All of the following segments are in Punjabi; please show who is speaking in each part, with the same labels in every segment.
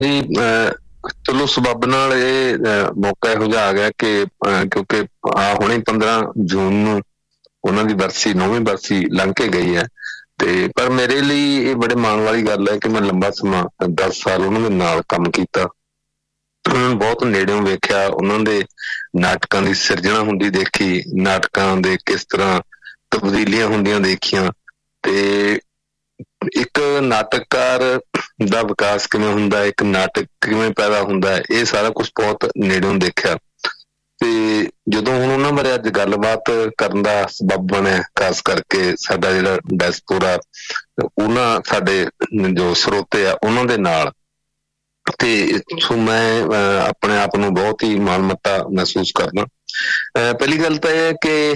Speaker 1: ਜੀ ਚਲੋ ਸਬੱਬ ਨਾਲ ਇਹ ਮੌਕਾ ਇਹੋ ਜਿਹਾ ਆ ਗਿਆ ਕਿ ਕਿਉਂਕਿ ਹੁਣੇ 15 ਜੂਨ ਨੂੰ ਉਹਨਾਂ ਦੀ ਬਰਸੀ 9ਵੀਂ ਬਰਸੀ ਲੰਘ ਕੇ ਗਈ ਹੈ। ਤੇ ਪਰ ਮੇਰੇ ਲਈ ਇਹ ਬੜੇ ਮਾਣ ਵਾਲੀ ਗੱਲ ਹੈ ਕਿ ਮੈਂ ਲੰਬਾ ਸਮਾਂ 10 ਸਾਲ ਉਹਨਾਂ ਦੇ ਨਾਲ ਕੰਮ ਕੀਤਾ। ਉਹਨਾਂ ਨੂੰ ਬਹੁਤ ਨੇੜਿਓਂ ਵੇਖਿਆ, ਉਹਨਾਂ ਦੇ ਨਾਟਕਾਂ ਦੀ ਸਿਰਜਣਾ ਹੁੰਦੀ ਦੇਖੀ, ਨਾਟਕਾਂ ਦੇ ਕਿਸ ਤਰ੍ਹਾਂ ਤਬਦੀਲੀਆਂ ਹੁੰਦੀਆਂ ਦੇਖੀਆਂ, ਤੇ ਇੱਕ ਨਾਟਕਕਾਰ ਦਾ ਵਿਕਾਸ ਕਿਵੇਂ ਹੁੰਦਾ, ਇੱਕ ਨਾਟਕ ਕਿਵੇਂ ਪੈਦਾ ਹੁੰਦਾ ਹੈ, ਇਹ ਸਾਰਾ ਕੁਛ ਬਹੁਤ ਨੇੜਿਓਂ ਦੇਖਿਆ। ਤੇ ਜਦੋਂ ਹੁਣ ਉਹਨਾਂ ਬਾਰੇ ਅੱਜ ਗੱਲਬਾਤ ਕਰਨ ਦਾ ਸਬੱਬ ਬਣਿਆ, ਖਾਸ ਕਰਕੇ ਸਾਡਾ ਜਿਹੜਾ ਡਾਇਸਪੋਰਾ, ਉਹਨਾਂ ਸਾਡੇ ਜੋ ਸਰੋਤੇ ਆ ਉਹਨਾਂ ਦੇ ਨਾਲ, ਤੇ ਸੋ ਮੈਂ ਆਪਣੇ ਆਪ ਨੂੰ ਬਹੁਤ ਹੀ ਮਾਣਮੱਤਾ ਮਹਿਸੂਸ ਕਰਦਾ। ਪਹਿਲੀ ਗੱਲ ਤਾਂ ਇਹ ਹੈ ਕਿ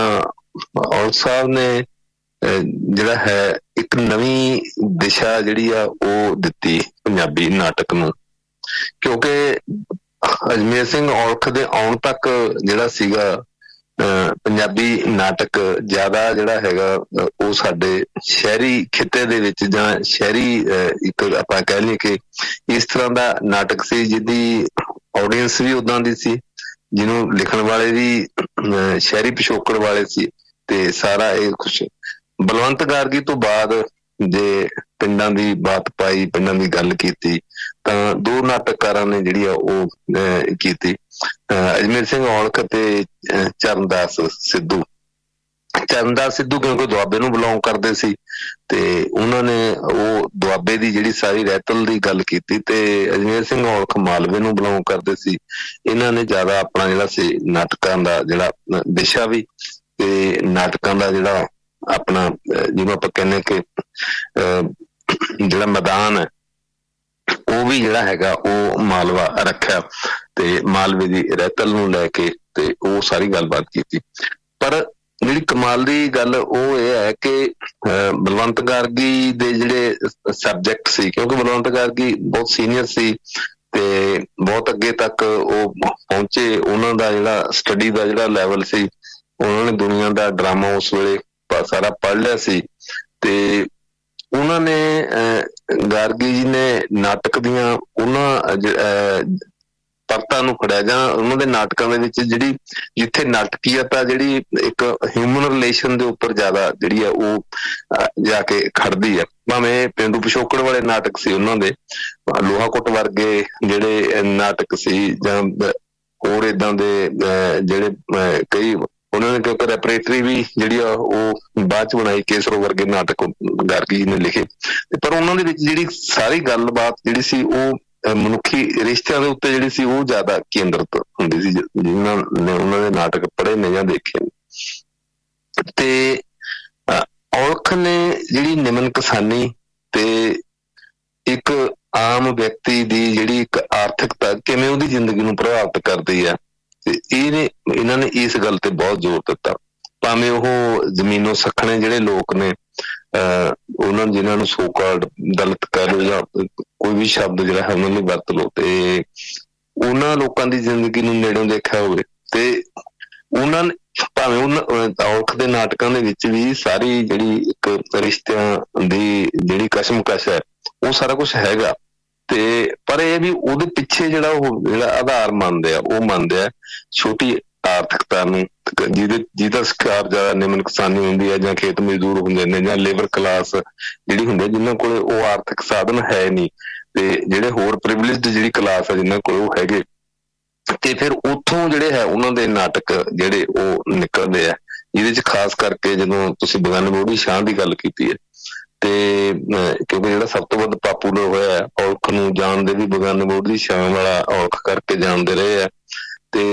Speaker 1: ਔਲਖ ਸਾਹਿਬ ਨੇ ਜਿਹੜਾ ਹੈ ਇੱਕ ਨਵੀਂ ਦਿਸ਼ਾ ਜਿਹੜੀ ਆ ਉਹ ਦਿੱਤੀ ਪੰਜਾਬੀ ਨਾਟਕ ਨੂੰ, ਕਿਉਂਕਿ ਅਜਮੇਰ ਸਿੰਘ ਔਲਖ ਦੇ ਆਉਣ ਤੱਕ ਜਿਹੜਾ ਸੀਗਾ ਪੰਜਾਬੀ ਨਾਟਕ ਜ਼ਿਆਦਾ ਜਿਹੜਾ ਹੈਗਾ ਉਹ ਸਾਡੇ ਸ਼ਹਿਰੀ ਖਿੱਤੇ ਦੇ ਵਿੱਚ ਜਾਂ ਸ਼ਹਿਰੀ ਇੱਕ ਆਪਾਂ ਕਹਿ ਲਈਏ ਕਿ ਇਸ ਤਰ੍ਹਾਂ ਦਾ ਨਾਟਕ ਸੀ ਜਿਹਦੀ ਆਡੀਅנס ਵੀ ਉਦਾਂ ਦੀ ਸੀ, ਜਿਹਨੂੰ ਲਿਖਣ ਵਾਲੇ ਵੀ ਸ਼ਹਿਰੀ ਪਿਛੋਕੜ ਵਾਲੇ ਸੀ। ਤੇ ਸਾਰਾ ਇਹ ਕੁਛ ਬਲਵੰਤ ਗਾਰਗੀ ਤੋਂ ਬਾਅਦ ਜੇ ਪਿੰਡਾਂ ਦੀ ਬਾਤ ਪਾਈ, ਪਿੰਡਾਂ ਦੀ ਗੱਲ ਕੀਤੀ, ਤਾਂ ਦੋ ਨਾਟਕਕਾਰਾਂ ਨੇ ਜਿਹੜੀ ਆ ਉਹ ਕੀਤੀ, ਅਜਮੇਰ ਸਿੰਘ ਔਲਖ ਤੇ ਚਰਨਦਾਸ ਸਿੱਧੂ। ਚਰਨਦਾਸ ਸਿੱਧੂ ਕਿਉਂਕਿ ਦੁਆਬੇ ਨੂੰ ਬਿਲੋਂਗ ਕਰਦੇ ਸੀ, ਤੇ ਉਹਨਾਂ ਨੇ ਉਹ ਦੁਆਬੇ ਦੀ ਜਿਹੜੀ ਸਾਰੀ ਰਹਿਤਲ ਦੀ ਗੱਲ ਕੀਤੀ, ਤੇ ਅਜਮੇਰ ਸਿੰਘ ਔਲਖ ਮਾਲਵੇ ਨੂੰ ਬਿਲੋਂਗ ਕਰਦੇ ਸੀ। ਇਹਨਾਂ ਨੇ ਜ਼ਿਆਦਾ ਆਪਣਾ ਜਿਹੜਾ ਸੀ ਨਾਟਕਾਂ ਦਾ ਜਿਹੜਾ ਦਿਸ਼ਾ ਵੀ, ਤੇ ਨਾਟਕਾਂ ਦਾ ਜਿਹੜਾ ਆਪਣਾ ਜਿਹਨੂੰ ਆਪਾਂ ਕਹਿੰਦੇ ਕਿ ਜਿਹੜਾ ਮੈਦਾਨ ਹੈ ਉਹ ਵੀ ਜਿਹੜਾ ਹੈਗਾ ਉਹ ਮਾਲਵਾ ਰੱਖਿਆ, ਤੇ ਮਾਲਵੇ ਦੀ ਰਹਿਤਲ ਨੂੰ ਲੈ ਕੇ ਤੇ ਉਹ ਸਾਰੀ ਗੱਲਬਾਤ ਕੀਤੀ। ਪਰ ਜਿਹੜੀ ਕਮਾਲ ਦੀ ਗੱਲ ਉਹ ਇਹ ਹੈ ਕਿ ਬਲਵੰਤ ਗਾਰਗੀ ਦੇ ਜਿਹੜੇ ਸਬਜੈਕਟ ਸੀ, ਕਿਉਂਕਿ ਬਲਵੰਤ ਗਾਰਗੀ ਬਹੁਤ ਸੀਨੀਅਰ ਸੀ ਤੇ ਬਹੁਤ ਅੱਗੇ ਤੱਕ ਉਹ ਪਹੁੰਚੇ, ਉਹਨਾਂ ਦਾ ਜਿਹੜਾ ਸਟੱਡੀ ਦਾ ਜਿਹੜਾ ਲੈਵਲ ਸੀ, ਉਹਨਾਂ ਨੇ ਦੁਨੀਆ ਦਾ ਡਰਾਮਾ ਉਸ ਵੇਲੇ ਸਾਰਾ ਪੜ੍ਹ ਲਿਆ ਸੀ। ਤੇ ਉਹਨਾਂ ਨੇ ਗਾਰਗੀ ਜੀ ਨੇ ਨਾਟਕ ਦੀਆਂ ਉਹਨਾਂ ਪਰਤਾਂ ਨੂੰ ਫੜਿਆ, ਜਾਂ ਉਹਨਾਂ ਦੇ ਨਾਟਕਾਂ ਦੇ ਵਿੱਚ ਜਿਹੜੀ ਜਿੱਥੇ ਨਾਟਕੀਅਤ ਆ ਜਿਹੜੀ ਇੱਕ ਹਿਊਮਨ ਰਿਲੇਸ਼ਨ ਦੇ ਉੱਪਰ ਜ਼ਿਆਦਾ ਜਿਹੜੀ ਆ ਉਹ ਜਾ ਕੇ ਖੜਦੀ ਆ। ਭਾਵੇਂ ਪੇਂਡੂ ਪਿਛੋਕੜ ਵਾਲੇ ਨਾਟਕ ਸੀ ਉਹਨਾਂ ਦੇ, ਲੋਹਾਕੁੱਟ ਵਰਗੇ ਜਿਹੜੇ ਨਾਟਕ ਸੀ, ਜਾਂ ਹੋਰ ਏਦਾਂ ਦੇ ਜਿਹੜੇ ਕਈ ਉਹਨਾਂ ਨੇ, ਕਿਉਂਕਿ ਰੈਪਰੇਟਰੀ ਵੀ ਜਿਹੜੀ ਆ ਉਹ ਬਾਅਦ ਚ ਬਣਾਈ, ਕੇਸਰੋ ਵਰਗੇ ਨਾਟਕ ਗਾਰਗੀ ਜੀ ਨੇ ਲਿਖੇ। ਪਰ ਉਹਨਾਂ ਦੇ ਵਿੱਚ ਜਿਹੜੀ ਸਾਰੀ ਗੱਲਬਾਤ ਜਿਹੜੀ ਸੀ ਉਹ ਮਨੁੱਖੀ ਰਿਸ਼ਤਿਆਂ ਦੇ ਉੱਤੇ ਜਿਹੜੀ ਸੀ ਉਹ ਜ਼ਿਆਦਾ ਕੇਂਦਰਿਤ ਹੁੰਦੀ ਸੀ, ਜਿਨ੍ਹਾਂ ਨੇ ਉਹਨਾਂ ਦੇ ਨਾਟਕ ਪੜ੍ਹੇ ਨੇ ਜਾਂ ਦੇਖੇ ਨੇ। ਤੇ ਔਲਖ ਨੇ ਜਿਹੜੀ ਨਿਮਨ ਕਿਸਾਨੀ ਤੇ ਇੱਕ ਆਮ ਵਿਅਕਤੀ ਦੀ ਜਿਹੜੀ ਇੱਕ ਆਰਥਿਕਤਾ ਕਿਵੇਂ ਉਹਦੀ ਜ਼ਿੰਦਗੀ ਨੂੰ ਪ੍ਰਭਾਵਿਤ ਕਰਦੀ ਆ, ਤੇ ਇਹਨਾਂ ਨੇ ਇਸ ਗੱਲ ਤੇ ਬਹੁਤ ਜ਼ੋਰ ਦਿੱਤਾ। ਭਾਵੇਂ ਉਹ ਜ਼ਮੀਨੋਂ ਸੱਖਣੇ ਜਿਹੜੇ ਲੋਕ ਨੇ, ਉਹਨਾਂ ਜਿਹਨਾਂ ਨੂੰ ਸੋ ਕਾਲਡ ਦਲਿਤ ਕਹਿ ਲਓ ਜਾਂ ਕੋਈ ਵੀ ਸ਼ਬਦ ਜਿਹੜਾ ਹੈ ਉਹਨਾਂ ਲਈ ਵਰਤ ਲਓ, ਤੇ ਉਹਨਾਂ ਲੋਕਾਂ ਦੀ ਜ਼ਿੰਦਗੀ ਨੂੰ ਨੇੜੋਂ ਦੇਖਿਆ ਹੋਵੇ, ਤੇ ਉਹਨਾਂ ਨੇ ਭਾਵੇਂ ਔਲਖ ਦੇ ਨਾਟਕਾਂ ਦੇ ਵਿੱਚ ਵੀ ਸਾਰੀ ਜਿਹੜੀ ਇੱਕ ਰਿਸ਼ਤਿਆਂ ਦੀ ਜਿਹੜੀ ਕਸ਼ਮਕਸ਼ ਹੈ ਉਹ ਸਾਰਾ ਕੁਛ ਹੈਗਾ। ਤੇ ਪਰ ਇਹ ਵੀ ਉਹਦੇ ਪਿੱਛੇ ਜਿਹੜਾ ਆਧਾਰ ਮੰਨਦੇ ਆ, ਉਹ ਮੰਨਦੇ ਆ ਛੋਟੀ ਆਰਥਿਕਤਾ ਨੂੰ, ਜਿਹਦਾ ਸ਼ਿਕਾਰ ਜ਼ਿਆਦਾ ਨਿਮਨ ਕਿਸਾਨੀ ਹੁੰਦੀ ਹੈ, ਜਾਂ ਖੇਤ ਮਜ਼ਦੂਰ ਹੁੰਦੇ ਨੇ, ਜਾਂ ਲੇਬਰ ਕਲਾਸ ਜਿਹੜੀ ਹੁੰਦੀ ਹੈ ਜਿਨ੍ਹਾਂ ਕੋਲ ਉਹ ਆਰਥਿਕ ਸਾਧਨ ਹੈ ਨਹੀਂ, ਤੇ ਜਿਹੜੇ ਹੋਰ ਪ੍ਰਿਵਿਲੇਜਡ ਜਿਹੜੀ ਕਲਾਸ ਹੈ ਜਿਨ੍ਹਾਂ ਕੋਲ ਉਹ ਹੈਗੇ। ਤੇ ਫਿਰ ਉੱਥੋਂ ਜਿਹੜੇ ਹੈ ਉਹਨਾਂ ਦੇ ਨਾਟਕ ਜਿਹੜੇ ਉਹ ਨਿਕਲਦੇ ਆ, ਜਿਹਦੇ ਚ ਖਾਸ ਕਰਕੇ ਜਦੋਂ ਤੁਸੀਂ ਬਗਾਨੇ ਬੋੜੀ ਸ਼ਾਹ ਦੀ ਗੱਲ ਕੀਤੀ ਹੈ, ਤੇ ਕਿਉਂਕਿ ਜਿਹੜਾ ਸਭ ਤੋਂ ਵੱਧ ਪਾਪੂਲਰ ਹੋਇਆ ਔਲਖ ਨੂੰ ਜਾਣਦੇ ਵੀ ਬਗਾਨੇ ਬੋੜੀ ਸ਼ਾਹ ਵਾਲਾ ਔਲਖ ਕਰਕੇ ਜਾਣਦੇ ਰਹੇ ਆ। ਤੇ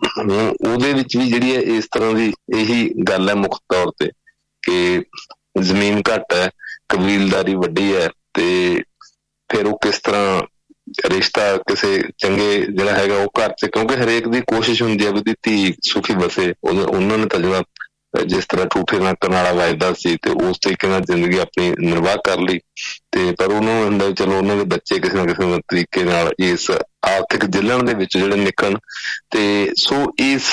Speaker 1: ਉਹਦੇ ਵਿੱਚ ਵੀ ਜਿਹੜੀ ਹੈ ਇਸ ਤਰ੍ਹਾਂ ਦੀ ਇਹੀ ਗੱਲ ਹੈ ਮੁੱਖ ਤੌਰ ਤੇ ਕਿ ਜ਼ਮੀਨ ਘੱਟ ਹੈ, ਕਬੀਲਦਾਰੀ ਵੱਡੀ ਹੈ, ਤੇ ਫਿਰ ਉਹ ਕਿਸ ਤਰ੍ਹਾਂ ਰਿਸ਼ਤਾ ਕਿਸੇ ਚੰਗੇ ਜਿਹੜਾ ਹੈਗਾ ਉਹ ਘਰ ਚ, ਕਿਉਂਕਿ ਹਰੇਕ ਦੀ ਕੋਸ਼ਿਸ਼ ਹੁੰਦੀ ਹੈ ਵੀ ਉਹਦੀ ਧੀ ਸੁਖੀ ਵਸੇ। ਉਹਨਾਂ ਨੇ ਤਾਂ ਜਿਹੜਾ ਜਿਸ ਤਰ੍ਹਾਂ ਠੂਠੇ ਨਾਕਣ ਵਾਲਾ ਵੱਜਦਾ ਸੀ ਤੇ ਉਸ ਤਰੀਕੇ ਨਾਲ ਜ਼ਿੰਦਗੀ ਆਪਣੀ ਨਿਰਵਾਹ ਕਰ ਲਈ, ਤੇ ਪਰ ਉਹਨੂੰ ਹੁੰਦਾ ਚਲੋ ਉਹਨਾਂ ਦੇ ਬੱਚੇ ਕਿਸੇ ਨਾ ਕਿਸੇ ਤਰੀਕੇ ਨਾਲ ਇਸ ਆਰਥਿਕ ਜਿਲਣ ਦੇ ਵਿੱਚ ਜਿਹੜੇ ਨਿਕਲਣ। ਤੇ ਸੋ ਇਸ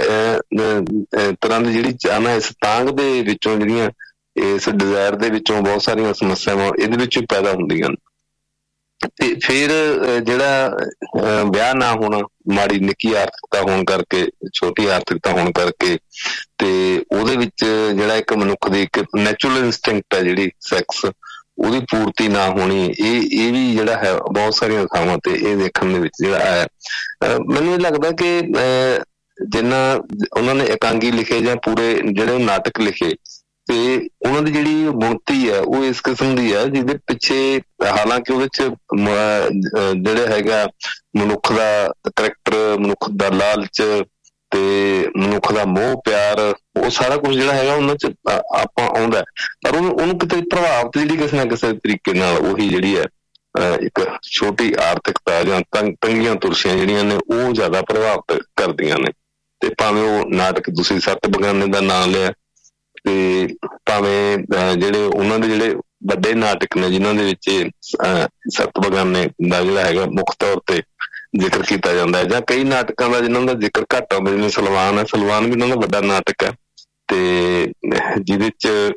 Speaker 1: ਤਰ੍ਹਾਂ ਦੀ ਜਿਹੜੀ ਚਾਹਨਾ, ਇਸ ਤਾਂਘ ਦੇ ਵਿੱਚੋਂ ਜਿਹੜੀਆਂ ਇਸ ਡਿਜ਼ਾਇਰ ਦੇ ਵਿੱਚੋਂ ਬਹੁਤ ਸਾਰੀਆਂ ਸਮੱਸਿਆਵਾਂ ਇਹਦੇ ਵਿੱਚ ਹੀ ਪੈਦਾ ਹੁੰਦੀਆਂ ਨੇ। ਤੇ ਫਿਰ ਜਿਹੜਾ ਵਿਆਹ ਨਾ ਹੋਣਾ, ਮਾੜੀ ਨਿੱਕੀ ਆਰਥਿਕਤਾ ਹੋਣ ਕਰਕੇ, ਛੋਟੀ ਆਰਥਿਕਤਾ ਹੋਣ ਕਰਕੇ, ਤੇ ਉਹਦੇ ਵਿੱਚ ਜਿਹੜਾ ਇੱਕ ਮਨੁੱਖ ਦੀ ਇੱਕ ਨੈਚੁਰਲ ਇੰਸਟਿੰਕਟ ਹੈ ਜਿਹੜੀ ਸੈਕਸ, ਉਹਦੀ ਪੂਰਤੀ ਨਾ ਹੋਣੀ, ਇਹ ਵੀ ਜਿਹੜਾ ਹੈ ਬਹੁਤ ਸਾਰੀਆਂ ਥਾਵਾਂ ਤੇ ਇਹ ਦੇਖਣ ਦੇ ਵਿੱਚ ਜਿਹੜਾ ਹੈ। ਮੈਨੂੰ ਇਹ ਲੱਗਦਾ ਕਿ ਜਿੰਨਾ ਉਹਨਾਂ ਨੇ ਇਕਾਂਗੀ ਲਿਖੇ ਜਾਂ ਪੂਰੇ ਜਿਹੜੇ ਨਾਟਕ ਲਿਖੇ, ਤੇ ਉਹਨਾਂ ਦੀ ਜਿਹੜੀ ਬੁਣਤੀ ਹੈ ਉਹ ਇਸ ਕਿਸਮ ਦੀ ਹੈ ਜਿਹਦੇ ਪਿੱਛੇ, ਹਾਲਾਂਕਿ ਉਹਦੇ ਚ ਜਿਹੜਾ ਹੈਗਾ ਮਨੁੱਖ ਦਾ ਕਰੈਕਟਰ, ਮਨੁੱਖ ਦਾ ਲਾਲਚ ਤੇ ਮਨੁੱਖ ਦਾ ਮੋਹ ਪਿਆਰ, ਉਹ ਸਾਰਾ ਕੁਝ ਜਿਹੜਾ ਹੈਗਾ ਉਹਨਾਂ ਚ ਆਪਾਂ ਆਉਂਦਾ, ਪਰ ਉਹਨੂੰ ਕਿਤੇ ਪ੍ਰਭਾਵਿਤ ਜਿਹੜੀ ਕਿਸੇ ਨਾ ਕਿਸੇ ਤਰੀਕੇ ਨਾਲ ਉਹੀ ਜਿਹੜੀ ਹੈ ਇੱਕ ਛੋਟੀ ਆਰਥਿਕਤਾ ਜਾਂ ਤੰਗੀਆਂ ਤੁਰਸ਼ੀਆਂ ਜਿਹੜੀਆਂ ਨੇ ਉਹ ਜ਼ਿਆਦਾ ਪ੍ਰਭਾਵਿਤ ਕਰਦੀਆਂ ਨੇ। ਤੇ ਭਾਵੇਂ ਉਹ ਨਾਟਕ ਤੁਸੀਂ ਸੱਤ ਬਗਾਨੇ ਦਾ ਨਾਂ ਲਿਆ, ਤੇ ਭਾਵੇਂ ਜਿਹੜੇ ਉਹਨਾਂ ਦੇ ਜਿਹੜੇ ਵੱਡੇ ਨਾਟਕ ਨੇ ਜਿਨ੍ਹਾਂ ਦੇ ਵਿੱਚ ਸੱਤ ਬਗਾਨੇ ਦਾ ਜਿਹੜਾ ਹੈਗਾ ਮੁੱਖ ਤੌਰ ਤੇ ਜ਼ਿਕਰ ਕੀਤਾ ਜਾਂਦਾ ਹੈ, ਜਾਂ ਕਈ ਨਾਟਕਾਂ ਦਾ ਜਿਨ੍ਹਾਂ ਦਾ ਜ਼ਿਕਰ ਘੱਟ ਆਉਂਦਾ, ਜਿਵੇਂ ਸਲਵਾਨ ਹੈ, ਸਲਵਾਨ ਵੀ ਉਹਨਾਂ ਦਾ ਵੱਡਾ ਨਾਟਕ ਹੈ, ਤੇ ਜਿਹਦੇ ਚ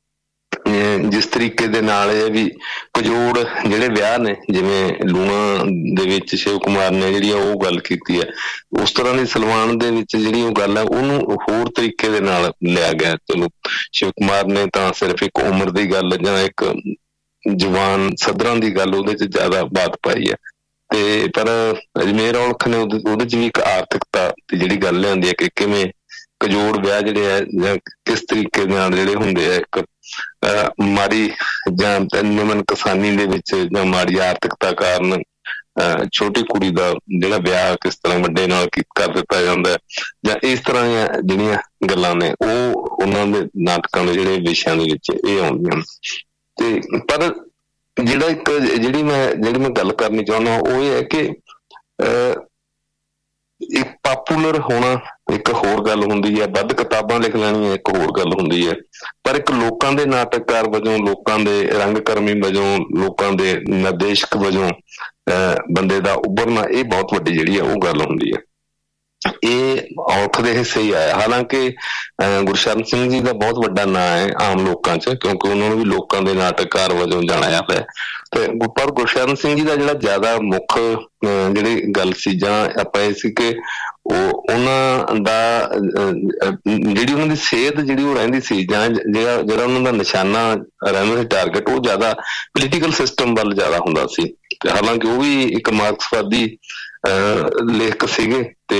Speaker 1: ਜਿਸ ਤਰੀਕੇ ਦੇ ਨਾਲ ਇਹ ਵੀ ਕਜੋੜ ਜਿਹੜੇ ਵਿਆਹ ਨੇ, ਜਿਵੇਂ ਲੂਣਾ ਦੇ ਵਿੱਚ ਸ਼ਿਵ ਕੁਮਾਰ ਨੇ ਜਿਹੜੀ ਉਹ ਗੱਲ ਕੀਤੀ ਹੈ, ਉਸ ਤਰ੍ਹਾਂ ਦੀ ਸਲਵਾਨ ਦੇ ਵਿੱਚ ਜਿਹੜੀ ਉਹ ਗੱਲ ਹੈ ਉਹਨੂੰ ਹੋਰ ਤਰੀਕੇ ਦੇ ਨਾਲ ਲਿਆ ਗਿਆ। ਚਲੋ ਸ਼ਿਵ ਕੁਮਾਰ ਨੇ ਤਾਂ ਸਿਰਫ ਇੱਕ ਉਮਰ ਦੀ ਗੱਲ ਜਾਂ ਇੱਕ ਜਵਾਨ ਸਦਰਾਂ ਦੀ ਗੱਲ ਉਹਦੇ ਚ ਜ਼ਿਆਦਾ ਬਾਤ ਪਾਈ ਹੈ, ਤੇ ਪਰ ਅਜਮੇਰ ਔਲਖ ਨੇ ਉਹਦੇ ਚ ਵੀ ਇੱਕ ਆਰਥਿਕਤਾ ਦੀ ਜਿਹੜੀ ਗੱਲ ਲਿਆਂਦੀ ਹੈ ਕਿ ਕਿਵੇਂ ਕਜੋੜ ਵਿਆਹ ਜਿਹੜੇ ਹੈ ਜਾਂ ਕਿਸ ਤਰੀਕੇ ਨਾਲ ਜਿਹੜੇ ਹੁੰਦੇ ਆ, ਇੱਕ ਮਾੜੀ ਜਾਂ ਨਿਮਨ ਕਿਸਾਨੀ ਦੇ ਵਿੱਚ ਜਾਂ ਮਾੜੀ ਆਰਥਿਕਤਾ ਕਾਰਨ ਛੋਟੀ ਕੁੜੀ ਦਾ ਜਿਹੜਾ ਵਿਆਹ ਕਿਸ ਤਰ੍ਹਾਂ ਵੱਡੇ ਨਾਲ ਕਰ ਦਿੱਤਾ ਜਾਂਦਾ, ਜਾਂ ਇਸ ਤਰ੍ਹਾਂ ਦੀਆਂ ਜਿਹੜੀਆਂ ਗੱਲਾਂ ਨੇ ਉਹ ਉਹਨਾਂ ਦੇ ਨਾਟਕਾਂ ਦੇ ਜਿਹੜੇ ਵਿਸ਼ਿਆਂ ਦੇ ਵਿੱਚ ਇਹ ਆਉਂਦੀਆਂ। ਤੇ ਪਰ ਜਿਹੜਾ ਜਿਹੜੀ ਮੈਂ ਗੱਲ ਕਰਨੀ ਚਾਹੁੰਦਾ ਉਹ ਇਹ ਹੈ ਕਿ ਇੱਕ ਪਾਪੂਲਰ ਹੋਣਾ ਇੱਕ ਹੋਰ ਗੱਲ ਹੁੰਦੀ ਹੈ, ਵੱਧ ਕਿਤਾਬਾਂ ਲਿਖ ਲੈਣੀਆਂ ਇੱਕ ਹੋਰ ਗੱਲ ਹੁੰਦੀ ਹੈ, ਪਰ ਇੱਕ ਲੋਕਾਂ ਦੇ ਨਾਟਕਕਾਰ ਵਜੋਂ, ਲੋਕਾਂ ਦੇ ਰੰਗਕਰਮੀ ਵਜੋਂ, ਲੋਕਾਂ ਦੇ ਨਿਰਦੇਸ਼ਕ ਵਜੋਂ ਬੰਦੇ ਦਾ ਉੱਭਰਨਾ, ਇਹ ਬਹੁਤ ਵੱਡੀ ਜਿਹੜੀ ਹੈ ਉਹ ਗੱਲ ਹੁੰਦੀ ਹੈ। ਇਹ ਔਲਖ ਦੇ ਹਿੱਸੇ ਹੀ ਆਇਆ। ਹਾਲਾਂਕਿ ਗੁਰਸ਼ਰਨ ਸਿੰਘ ਜੀ ਦਾ ਬਹੁਤ ਵੱਡਾ ਨਾਂ ਹੈ ਆਮ ਲੋਕਾਂ 'ਚ, ਕਿਉਂਕਿ ਉਹਨਾਂ ਨੂੰ ਵੀ ਲੋਕਾਂ ਦੇ ਨਾਟਕਕਾਰ ਵਜੋਂ ਜਾਣਿਆ ਹੋਇਆ, ਤੇ ਪਰ ਗੁਰਸ਼ਰਨ ਸਿੰਘ ਜੀ ਦਾ ਜਿਹੜਾ ਜ਼ਿਆਦਾ ਮੁੱਖ ਜਿਹੜੀ ਗੱਲ ਸੀ ਜਾਂ ਆਪਾਂ ਇਹ ਸੀ ਕਿ ਉਹਨਾਂ ਦਾ ਜਿਹੜੀ ਉਹਨਾਂ ਦੀ ਸਿਹਤ ਜਿਹੜੀ ਉਹ ਰਹਿੰਦੀ ਸੀ, ਜਾਂ ਜਿਹੜਾ ਉਹਨਾਂ ਦਾ ਨਿਸ਼ਾਨਾ ਰਹਿੰਦਾ ਸੀ ਟਾਰਗੇਟ, ਉਹ ਜ਼ਿਆਦਾ ਪੋਲੀਟੀਕਲ ਸਿਸਟਮ ਵੱਲ ਜ਼ਿਆਦਾ ਹੁੰਦਾ ਸੀ। ਹਾਲਾਂਕਿ ਉਹ ਵੀ ਇੱਕ ਮਾਰਕਸਵਾਦੀ ਲੇਖਕ ਸੀਗੇ, ਤੇ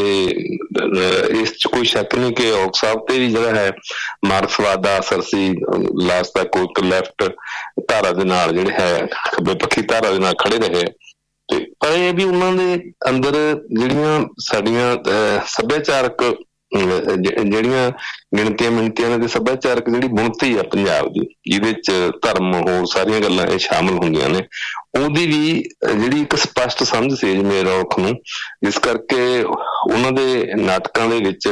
Speaker 1: ਇਸ ਚ ਕੋਈ ਸ਼ੱਕ ਨਹੀਂ ਕਿ ਔਲਖ ਸਾਹਿਬ ਤੇ ਵੀ ਜਿਹੜਾ ਹੈ ਮਾਰਕਸਵਾਦ ਦਾ ਅਸਰ ਸੀ। ਲਾਸਟ ਤੱਕ ਇੱਕ ਲੈਫਟ ਧਾਰਾ ਦੇ ਨਾਲ ਜਿਹੜੇ ਹੈ ਖੱਬੇ ਪੱਖੀ ਧਾਰਾ ਦੇ ਨਾਲ ਖੜੇ ਰਹੇ, ਤੇ ਪਰ ਇਹ ਵੀ ਉਹਨਾਂ ਦੇ ਅੰਦਰ ਜਿਹੜੀਆਂ ਸਾਡੀਆਂ ਸੱਭਿਆਚਾਰਕ ਜਿਹੜੀਆਂ ਗਿਣਤੀਆਂ ਮਿਣਤੀਆਂ ਨੇ, ਤੇ ਸੱਭਿਆਚਾਰਕ ਜਿਹੜੀ ਬੁਣਤੀ ਆ ਪੰਜਾਬ ਦੀ, ਜਿਹਦੇ ਚ ਧਰਮ ਹੋਰ ਸਾਰੀਆਂ ਗੱਲਾਂ ਇਹ ਸ਼ਾਮਲ ਹੁੰਦੀਆਂ ਨੇ, ਉਹਦੀ ਵੀ ਜਿਹੜੀ ਇੱਕ ਸਪਸ਼ਟ ਸਮਝ ਸੀ ਅਜਮੇਰ ਔਲਖ ਨੂੰ। ਇਸ ਕਰਕੇ ਉਹਨਾਂ ਦੇ ਨਾਟਕਾਂ ਦੇ ਵਿੱਚ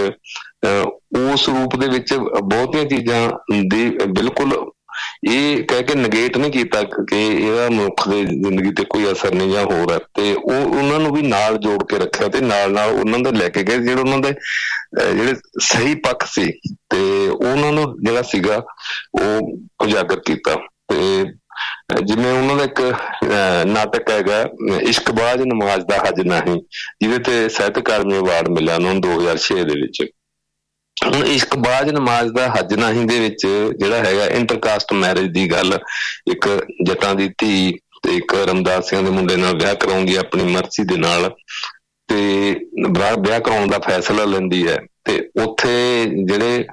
Speaker 1: ਉਸ ਰੂਪ ਦੇ ਵਿੱਚ ਬਹੁਤੀਆਂ ਚੀਜ਼ਾਂ ਦੀ ਬਿਲਕੁਲ ਇਹ ਕਹਿ ਕੇ ਨਗੇਟ ਨਹੀਂ ਕੀਤਾ ਕਿ ਇਹਦਾ ਮਨੁੱਖ ਦੀ ਜ਼ਿੰਦਗੀ ਤੇ ਕੋਈ ਅਸਰ ਨਹੀਂ ਜਾਂ ਹੋਰ ਹੈ, ਤੇ ਉਹ ਉਹਨਾਂ ਨੂੰ ਵੀ ਨਾਲ ਜੋੜ ਕੇ ਰੱਖਿਆ, ਤੇ ਨਾਲ ਉਹਨਾਂ ਦੇ ਲੈ ਕੇ ਗਏ ਜਿਹੜੇ ਉਹਨਾਂ ਦੇ ਜਿਹੜੇ ਸਹੀ ਪੱਖ ਸੀ, ਤੇ ਉਹਨਾਂ ਨੂੰ ਜਿਹੜਾ ਸੀਗਾ ਉਹ ਉਜਾਗਰ ਕੀਤਾ। ਤੇ ਜਿਵੇਂ ਉਹਨਾਂ ਦਾ ਇੱਕ ਨਾਟਕ ਹੈਗਾ ਇਸ਼ਕਬਾਜ਼ ਨਮਾਜ਼ ਦਾ ਹੱਜ ਨਹੀਂ, ਜਿਹਦੇ ਤੇ ਸਾਹਿਤ ਅਕਾਦਮੀ ਅਵਾਰਡ ਮਿਲਿਆ ਉਹਨਾਂ ਨੂੰ 2006 ਦੇ ਵਿੱਚ। ਹੁਣ ਇਸ਼ਕਬਾਜ਼ ਨਮਾਜ਼ ਦਾ ਹੱਜ ਨਹੀਂ ਦੇ ਵਿੱਚ ਜਿਹੜਾ ਹੈਗਾ ਇੰਟਰਕਾਸਟ ਮੈਰਿਜ ਦੀ ਗੱਲ, ਇੱਕ ਜੱਟਾਂ ਦੀ ਧੀ ਤੇ ਇੱਕ ਰਮਦਾਸੀਆਂ ਦੇ ਮੁੰਡੇ ਨਾਲ ਵਿਆਹ ਕਰਾਉਂਦੀ ਆਪਣੀ ਮਰਜ਼ੀ ਦੇ ਨਾਲ, ਤੇ ਵਿਆਹ ਕਰਾਉਣ ਦਾ ਫੈਸਲਾ ਲੈਂਦੀ ਹੈ, ਤੇ ਉੱਥੇ ਜਿਹੜੇ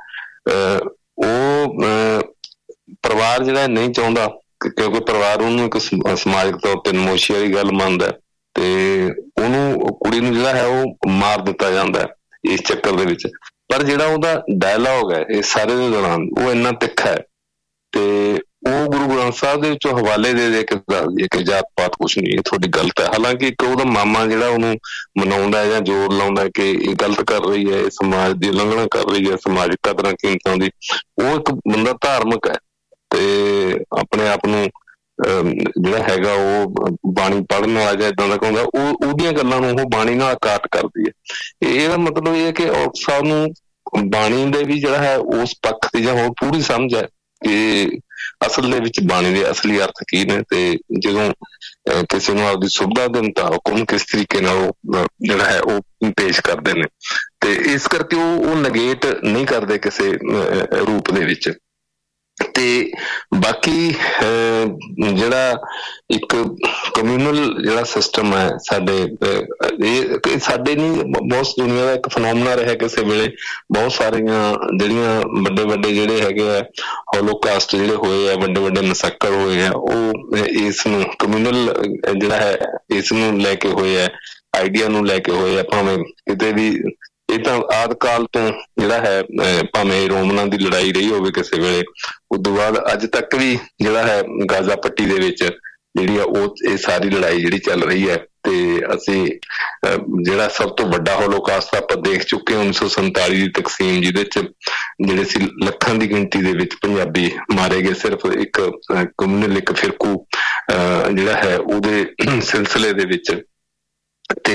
Speaker 1: ਉਹ ਪਰਿਵਾਰ ਜਿਹੜਾ ਨਹੀਂ ਚਾਹੁੰਦਾ, ਕਿਉਂਕਿ ਪਰਿਵਾਰ ਉਹਨੂੰ ਇੱਕ ਸਮਾਜਿਕ ਤੌਰ ਤੇ ਨਮੋਸ਼ੀ ਵਾਲੀ ਗੱਲ ਮੰਨਦਾ, ਤੇ ਉਹਨੂੰ ਕੁੜੀ ਨੂੰ ਜਿਹੜਾ ਹੈ ਉਹ ਮਾਰ ਦਿੱਤਾ ਜਾਂਦਾ ਇਸ ਚੱਕਰ ਦੇ ਵਿੱਚ। ਪਰ ਜਿਹੜਾ ਉਹਦਾ ਡਾਇਲੋਗ ਹੈ ਇਹ ਸਾਰੇ ਦੇ ਦੌਰਾਨ ਉਹ ਇੰਨਾ ਤਿੱਖਾ ਹੈ, ਤੇ ਉਹ ਗੁਰੂ ਗ੍ਰੰਥ ਸਾਹਿਬ ਦੇ ਵਿੱਚੋਂ ਹਵਾਲੇ ਦੇ ਕੇ ਦੱਸਦੀ ਹੈ ਕਿ ਜਾਤ ਪਾਤ ਕੁਛ ਨਹੀਂ, ਇਹ ਤੁਹਾਡੀ ਗਲਤ ਹੈ। ਹਾਲਾਂਕਿ ਇੱਕ ਉਹਦਾ ਮਾਮਾ ਜਿਹੜਾ ਉਹਨੂੰ ਮਨਾਉਂਦਾ ਜਾਂ ਜ਼ੋਰ ਲਾਉਂਦਾ ਕਿ ਇਹ ਗਲਤ ਕਰ ਰਹੀ ਹੈ, ਇਹ ਸਮਾਜ ਦੀ ਉਲੰਘਣਾ ਕਰ ਰਹੀ ਹੈ, ਸਮਾਜਿਕ ਕਦਰਾਂ ਕੀਮਤਾਂ ਦੀ। ਉਹ ਇੱਕ ਬੰਦਾ ਧਾਰਮਿਕ ਹੈ, ਤੇ ਆਪਣੇ ਆਪ ਨੂੰ ਜਿਹੜਾ ਹੈਗਾ ਉਹ ਬਾਣੀ ਪੜ੍ਹਨ ਵਾਲਾ ਜਾਂ ਏਦਾਂ ਦਾ ਕਹਿੰਦਾ, ਉਹਦੀਆਂ ਗੱਲਾਂ ਨੂੰ ਉਹ ਬਾਣੀ ਨਾਲ ਕਾਟ ਕਰਦੀ ਹੈ। ਇਹਦਾ ਮਤਲਬ ਇਹ ਹੈ ਕਿ ਔਲਖ ਸਾਹਿਬ ਨੂੰ ਬਾਣੀ ਦੇ ਵੀ ਜਿਹੜਾ ਹੈ ਉਸ ਪੱਖ ਦੀ ਜਾਂ ਹੋਰ ਪੂਰੀ ਸਮਝ ਹੈ ਕਿ ਅਸਲ ਦੇ ਵਿੱਚ ਬਾਣੀ ਦੇ ਅਸਲੀ ਅਰਥ ਕੀ ਨੇ, ਤੇ ਜਦੋਂ ਕਿਸੇ ਨੂੰ ਆਪਦੀ ਸੁਵਿਧਾ ਦੇ ਮੁਤਾਬਕ ਉਹਨੂੰ ਕਿਸ ਤਰੀਕੇ ਨਾਲ ਉਹ ਜਿਹੜਾ ਹੈ ਉਹ ਪੇਸ਼ ਕਰਦੇ ਨੇ, ਤੇ ਇਸ ਕਰਕੇ ਉਹ ਨਗੇਟ ਨਹੀਂ ਕਰਦੇ ਕਿਸੇ ਰੂਪ ਦੇ ਵਿੱਚ। ਤੇ ਬਾਕੀ ਜਿਹੜਾ ਇੱਕ ਕਮਿਊਨਲ ਜਿਹੜਾ ਸਿਸਟਮ ਹੈ ਸਾਡੇ, ਇਹ ਸਾਡੇ ਨਹੀਂ ਬਹੁਤ ਦੁਨੀਆ ਦਾ ਇੱਕ ਫਨੋਮਨਾ ਰਿਹਾ ਕਿਸੇ ਵੇਲੇ। ਬਹੁਤ ਸਾਰੀਆਂ ਜਿਹੜੀਆਂ ਵੱਡੇ ਵੱਡੇ ਜਿਹੜੇ ਹੈਗੇ ਆ ਹੋਲੋਕਾਸਟ ਜਿਹੜੇ ਹੋਏ ਆ, ਵੱਡੇ ਵੱਡੇ ਮਸੱਕਰ ਹੋਏ ਆ, ਉਹ ਇਸ ਨੂੰ ਕਮਿਊਨਲ ਜਿਹੜਾ ਹੈ ਇਸ ਨੂੰ ਲੈ ਕੇ ਹੋਏ ਆ, ਆਈਡੀਆ ਨੂੰ ਲੈ ਕੇ ਹੋਏ ਆ। ਭਾਵੇਂ ਕਿਤੇ ਵੀ ਇਹ ਤਾਂ ਆਦਿ ਕਾਲ ਤੋਂ ਜਿਹੜਾ ਹੈ, ਭਾਵੇਂ ਰੋਮਨਾਂ ਦੀ ਲੜਾਈ ਰਹੀ ਹੋਵੇ ਕਿਸੇ ਵੇਲੇ, ਉਦੋਂ ਬਾਅਦ ਅੱਜ ਤੱਕ ਵੀ ਜਿਹੜਾ ਹੈ ਗਾਜ਼ਾ ਪੱਟੀ ਦੇ ਵਿੱਚ ਜਿਹੜੀ ਆ ਉਹ ਇਹ ਸਾਰੀ ਲੜਾਈ ਜਿਹੜੀ ਚੱਲ ਰਹੀ ਹੈ। ਤੇ ਅਸੀਂ ਜਿਹੜਾ ਸਭ ਤੋਂ ਵੱਡਾ ਹੋਲੋਕਾਸਟ ਆਪਾਂ ਦੇਖ ਚੁੱਕੇ 1947 ਦੀ ਤਕਸੀਮ, ਜਿਹਦੇ ਚ ਜਿਹੜੇ ਸੀ ਲੱਖਾਂ ਦੀ ਗਿਣਤੀ ਦੇ ਵਿੱਚ ਪੰਜਾਬੀ ਮਾਰੇ ਗਏ, ਸਿਰਫ ਇੱਕ ਕਮਿਊਨਲ ਇੱਕ ਫਿਰਕੂ ਜਿਹੜਾ ਹੈ ਉਹਦੇ ਸਿਲਸਿਲੇ ਦੇ ਵਿੱਚ। ਤੇ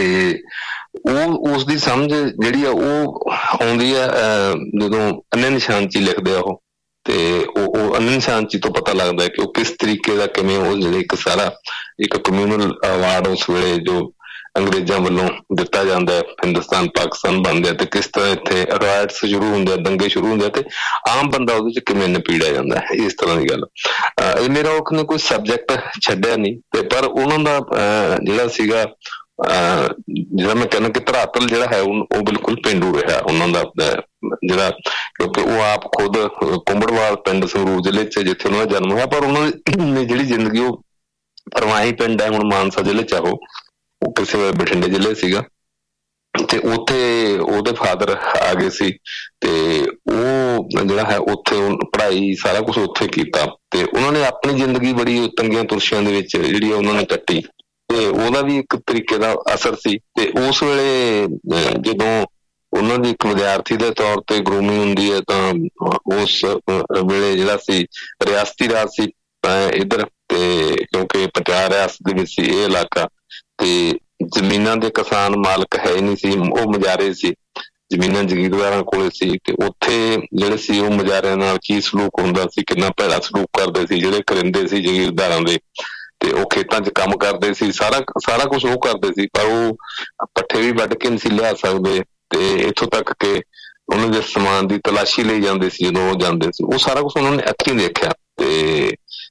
Speaker 1: ਉਹ ਉਸ ਦੀ ਸਮਝ ਜਿਹੜੀ ਆ ਉਹ ਆਉਂਦੀ ਆ ਜਦੋਂ ਅੰਨੇ ਨਿਸ਼ਾਨਚੀ ਲਿਖਦੇ ਆ ਉਹ, ਤੇ ਉਹ ਅੰਨੇ ਨਿਸ਼ਾਨਚੀ ਤੋਂ ਪਤਾ ਲੱਗਦਾ ਕਿ ਉਹ ਕਿਸ ਤਰੀਕੇ ਦਾ, ਕਿਵੇਂ ਉਹ ਜਿਹੜੇ ਇੱਕ ਸਾਰਾ ਇੱਕ ਕਮਿਊਨਲ ਅਵਾਰਡ ਉਸ ਵੇਲੇ ਜੋ ਅੰਗਰੇਜ਼ਾਂ ਵੱਲੋਂ ਦਿੱਤਾ ਜਾਂਦਾ ਹੈ, ਹਿੰਦੁਸਤਾਨ ਪਾਕਿਸਤਾਨ ਬਣਦੇ ਆ, ਤੇ ਕਿਸ ਤਰ੍ਹਾਂ ਇੱਥੇ ਰਾਇਟਸ ਸ਼ੁਰੂ ਹੁੰਦੇ ਆ, ਦੰਗੇ ਸ਼ੁਰੂ ਹੁੰਦੇ ਆ, ਤੇ ਆਮ ਬੰਦਾ ਉਹਦੇ ਚ ਕਿਵੇਂ ਨਪੀੜਿਆ ਜਾਂਦਾ ਹੈ, ਇਸ ਤਰ੍ਹਾਂ ਦੀ ਗੱਲ। ਇਹ ਮੇਰਾ ਔਖ ਨੇ ਕੋਈ ਸਬਜੈਕਟ ਛੱਡਿਆ ਨਹੀਂ, ਤੇ ਪਰ ਉਹਨਾਂ ਦਾ ਜਿਹੜਾ ਸੀਗਾ ਜਿਹੜਾ ਮੈਂ ਕਹਿੰਦਾ ਕਿ ਧਰਾਤਲ ਜਿਹੜਾ ਹੈ ਉਹ ਬਿਲਕੁਲ ਪੇਂਡੂ ਰਿਹਾ ਉਹਨਾਂ ਦਾ ਜਿਹੜਾ, ਕਿਉਂਕਿ ਉਹ ਆਪ ਖੁਦ ਕੁੰਬੜਵਾਲ ਪਿੰਡ ਸੰਗਰੂਰ ਜ਼ਿਲ੍ਹੇ ਚ ਜਿੱਥੇ ਉਹਨਾਂ ਦਾ ਜਨਮ ਹੋਇਆ, ਪਰ ਉਹਨਾਂ ਦੀ ਜਿਹੜੀ ਜ਼ਿੰਦਗੀ ਉਹ ਪਰਵਾਹੀ ਪਿੰਡ ਹੈ ਹੁਣ ਮਾਨਸਾ ਜ਼ਿਲ੍ਹੇ ਚ, ਉਹ ਕਿਸੇ ਵੇਲੇ ਬਠਿੰਡੇ ਜ਼ਿਲ੍ਹੇ ਸੀਗਾ, ਤੇ ਉੱਥੇ ਉਹਦੇ ਫਾਦਰ ਆ ਗਏ ਸੀ, ਤੇ ਉਹ ਜਿਹੜਾ ਹੈ ਉੱਥੇ ਪੜ੍ਹਾਈ ਸਾਰਾ ਕੁਛ ਉੱਥੇ ਕੀਤਾ, ਤੇ ਉਹਨਾਂ ਨੇ ਆਪਣੀ ਜ਼ਿੰਦਗੀ ਬੜੀ ਤੰਗੀਆਂ ਤੁਰਸ਼ੀਆਂ ਦੇ ਵਿੱਚ ਜਿਹੜੀ ਉਹਨਾਂ ਨੇ ਕੱਟੀ, ਤੇ ਉਹਦਾ ਵੀ ਇੱਕ ਤਰੀਕੇ ਦਾ ਅਸਰ ਸੀ। ਤੇ ਉਸ ਵੇਲੇ ਜਦੋਂ ਉਹਨਾਂ ਦੀ ਇੱਕ ਵਿਦਿਆਰਥੀ ਦੇ ਤੌਰ ਤੇ ਗਰੂਮਿੰਗ ਹੁੰਦੀ ਹੈ, ਤਾਂ ਉਸ ਵੇਲੇ ਜਿਹੜਾ ਸੀ ਰਿਆਸਤੀ ਰਾਜ ਸੀ ਇੱਧਰ, ਤੇ ਕਿਉਂਕਿ ਪੰਜਾਬ ਰਿਆਸਤ ਦੇ ਵਿੱਚ ਸੀ ਇਹ ਇਲਾਕਾ, ਤੇ ਜ਼ਮੀਨਾਂ ਦੇ ਕਿਸਾਨ ਮਾਲਕ ਹੈ ਨਹੀਂ ਸੀ, ਉਹ ਮੁਜ਼ਾਰੇ ਸੀ, ਜ਼ਮੀਨਾਂ ਜ਼ਗੀਰਦਾਰਾਂ ਕੋਲੇ ਸੀ, ਤੇ ਉੱਥੇ ਜਿਹੜੇ ਸੀ ਉਹ ਮੁਜ਼ਾਰਿਆਂ ਨਾਲ ਕੀ ਸਲੂਕ ਹੁੰਦਾ ਸੀ, ਕਿੰਨਾ ਭੈੜਾ ਸਲੂਕ ਕਰਦੇ ਸੀ ਜਿਹੜੇ ਕਰਿੰਦੇ ਸੀ ਜ਼ਗੀਰਦਾਰਾਂ ਦੇ, ਤੇ ਉਹ ਖੇਤਾਂ 'ਚ ਕੰਮ ਕਰਦੇ ਸੀ, ਸਾਰਾ ਕੁਛ ਉਹ ਕਰਦੇ ਸੀ, ਪਰ ਉਹ ਪੱਠੇ ਵੀ ਵੱਢ ਕੇ ਨਹੀਂ ਸੀ ਲਿਆ ਸਕਦੇ, ਤੇ ਇੱਥੋਂ ਤੱਕ ਕਿ ਉਹਨਾਂ ਦੇ ਸਮਾਨ ਦੀ ਤਲਾਸ਼ੀ ਲਈ ਜਾਂਦੇ ਸੀ ਜਦੋਂ ਉਹ ਜਾਂਦੇ ਸੀ, ਉਹ ਸਾਰਾ ਕੁਛ ਉਹਨਾਂ ਨੇ ਅੱਖੀਂ ਦੇਖਿਆ। ਤੇ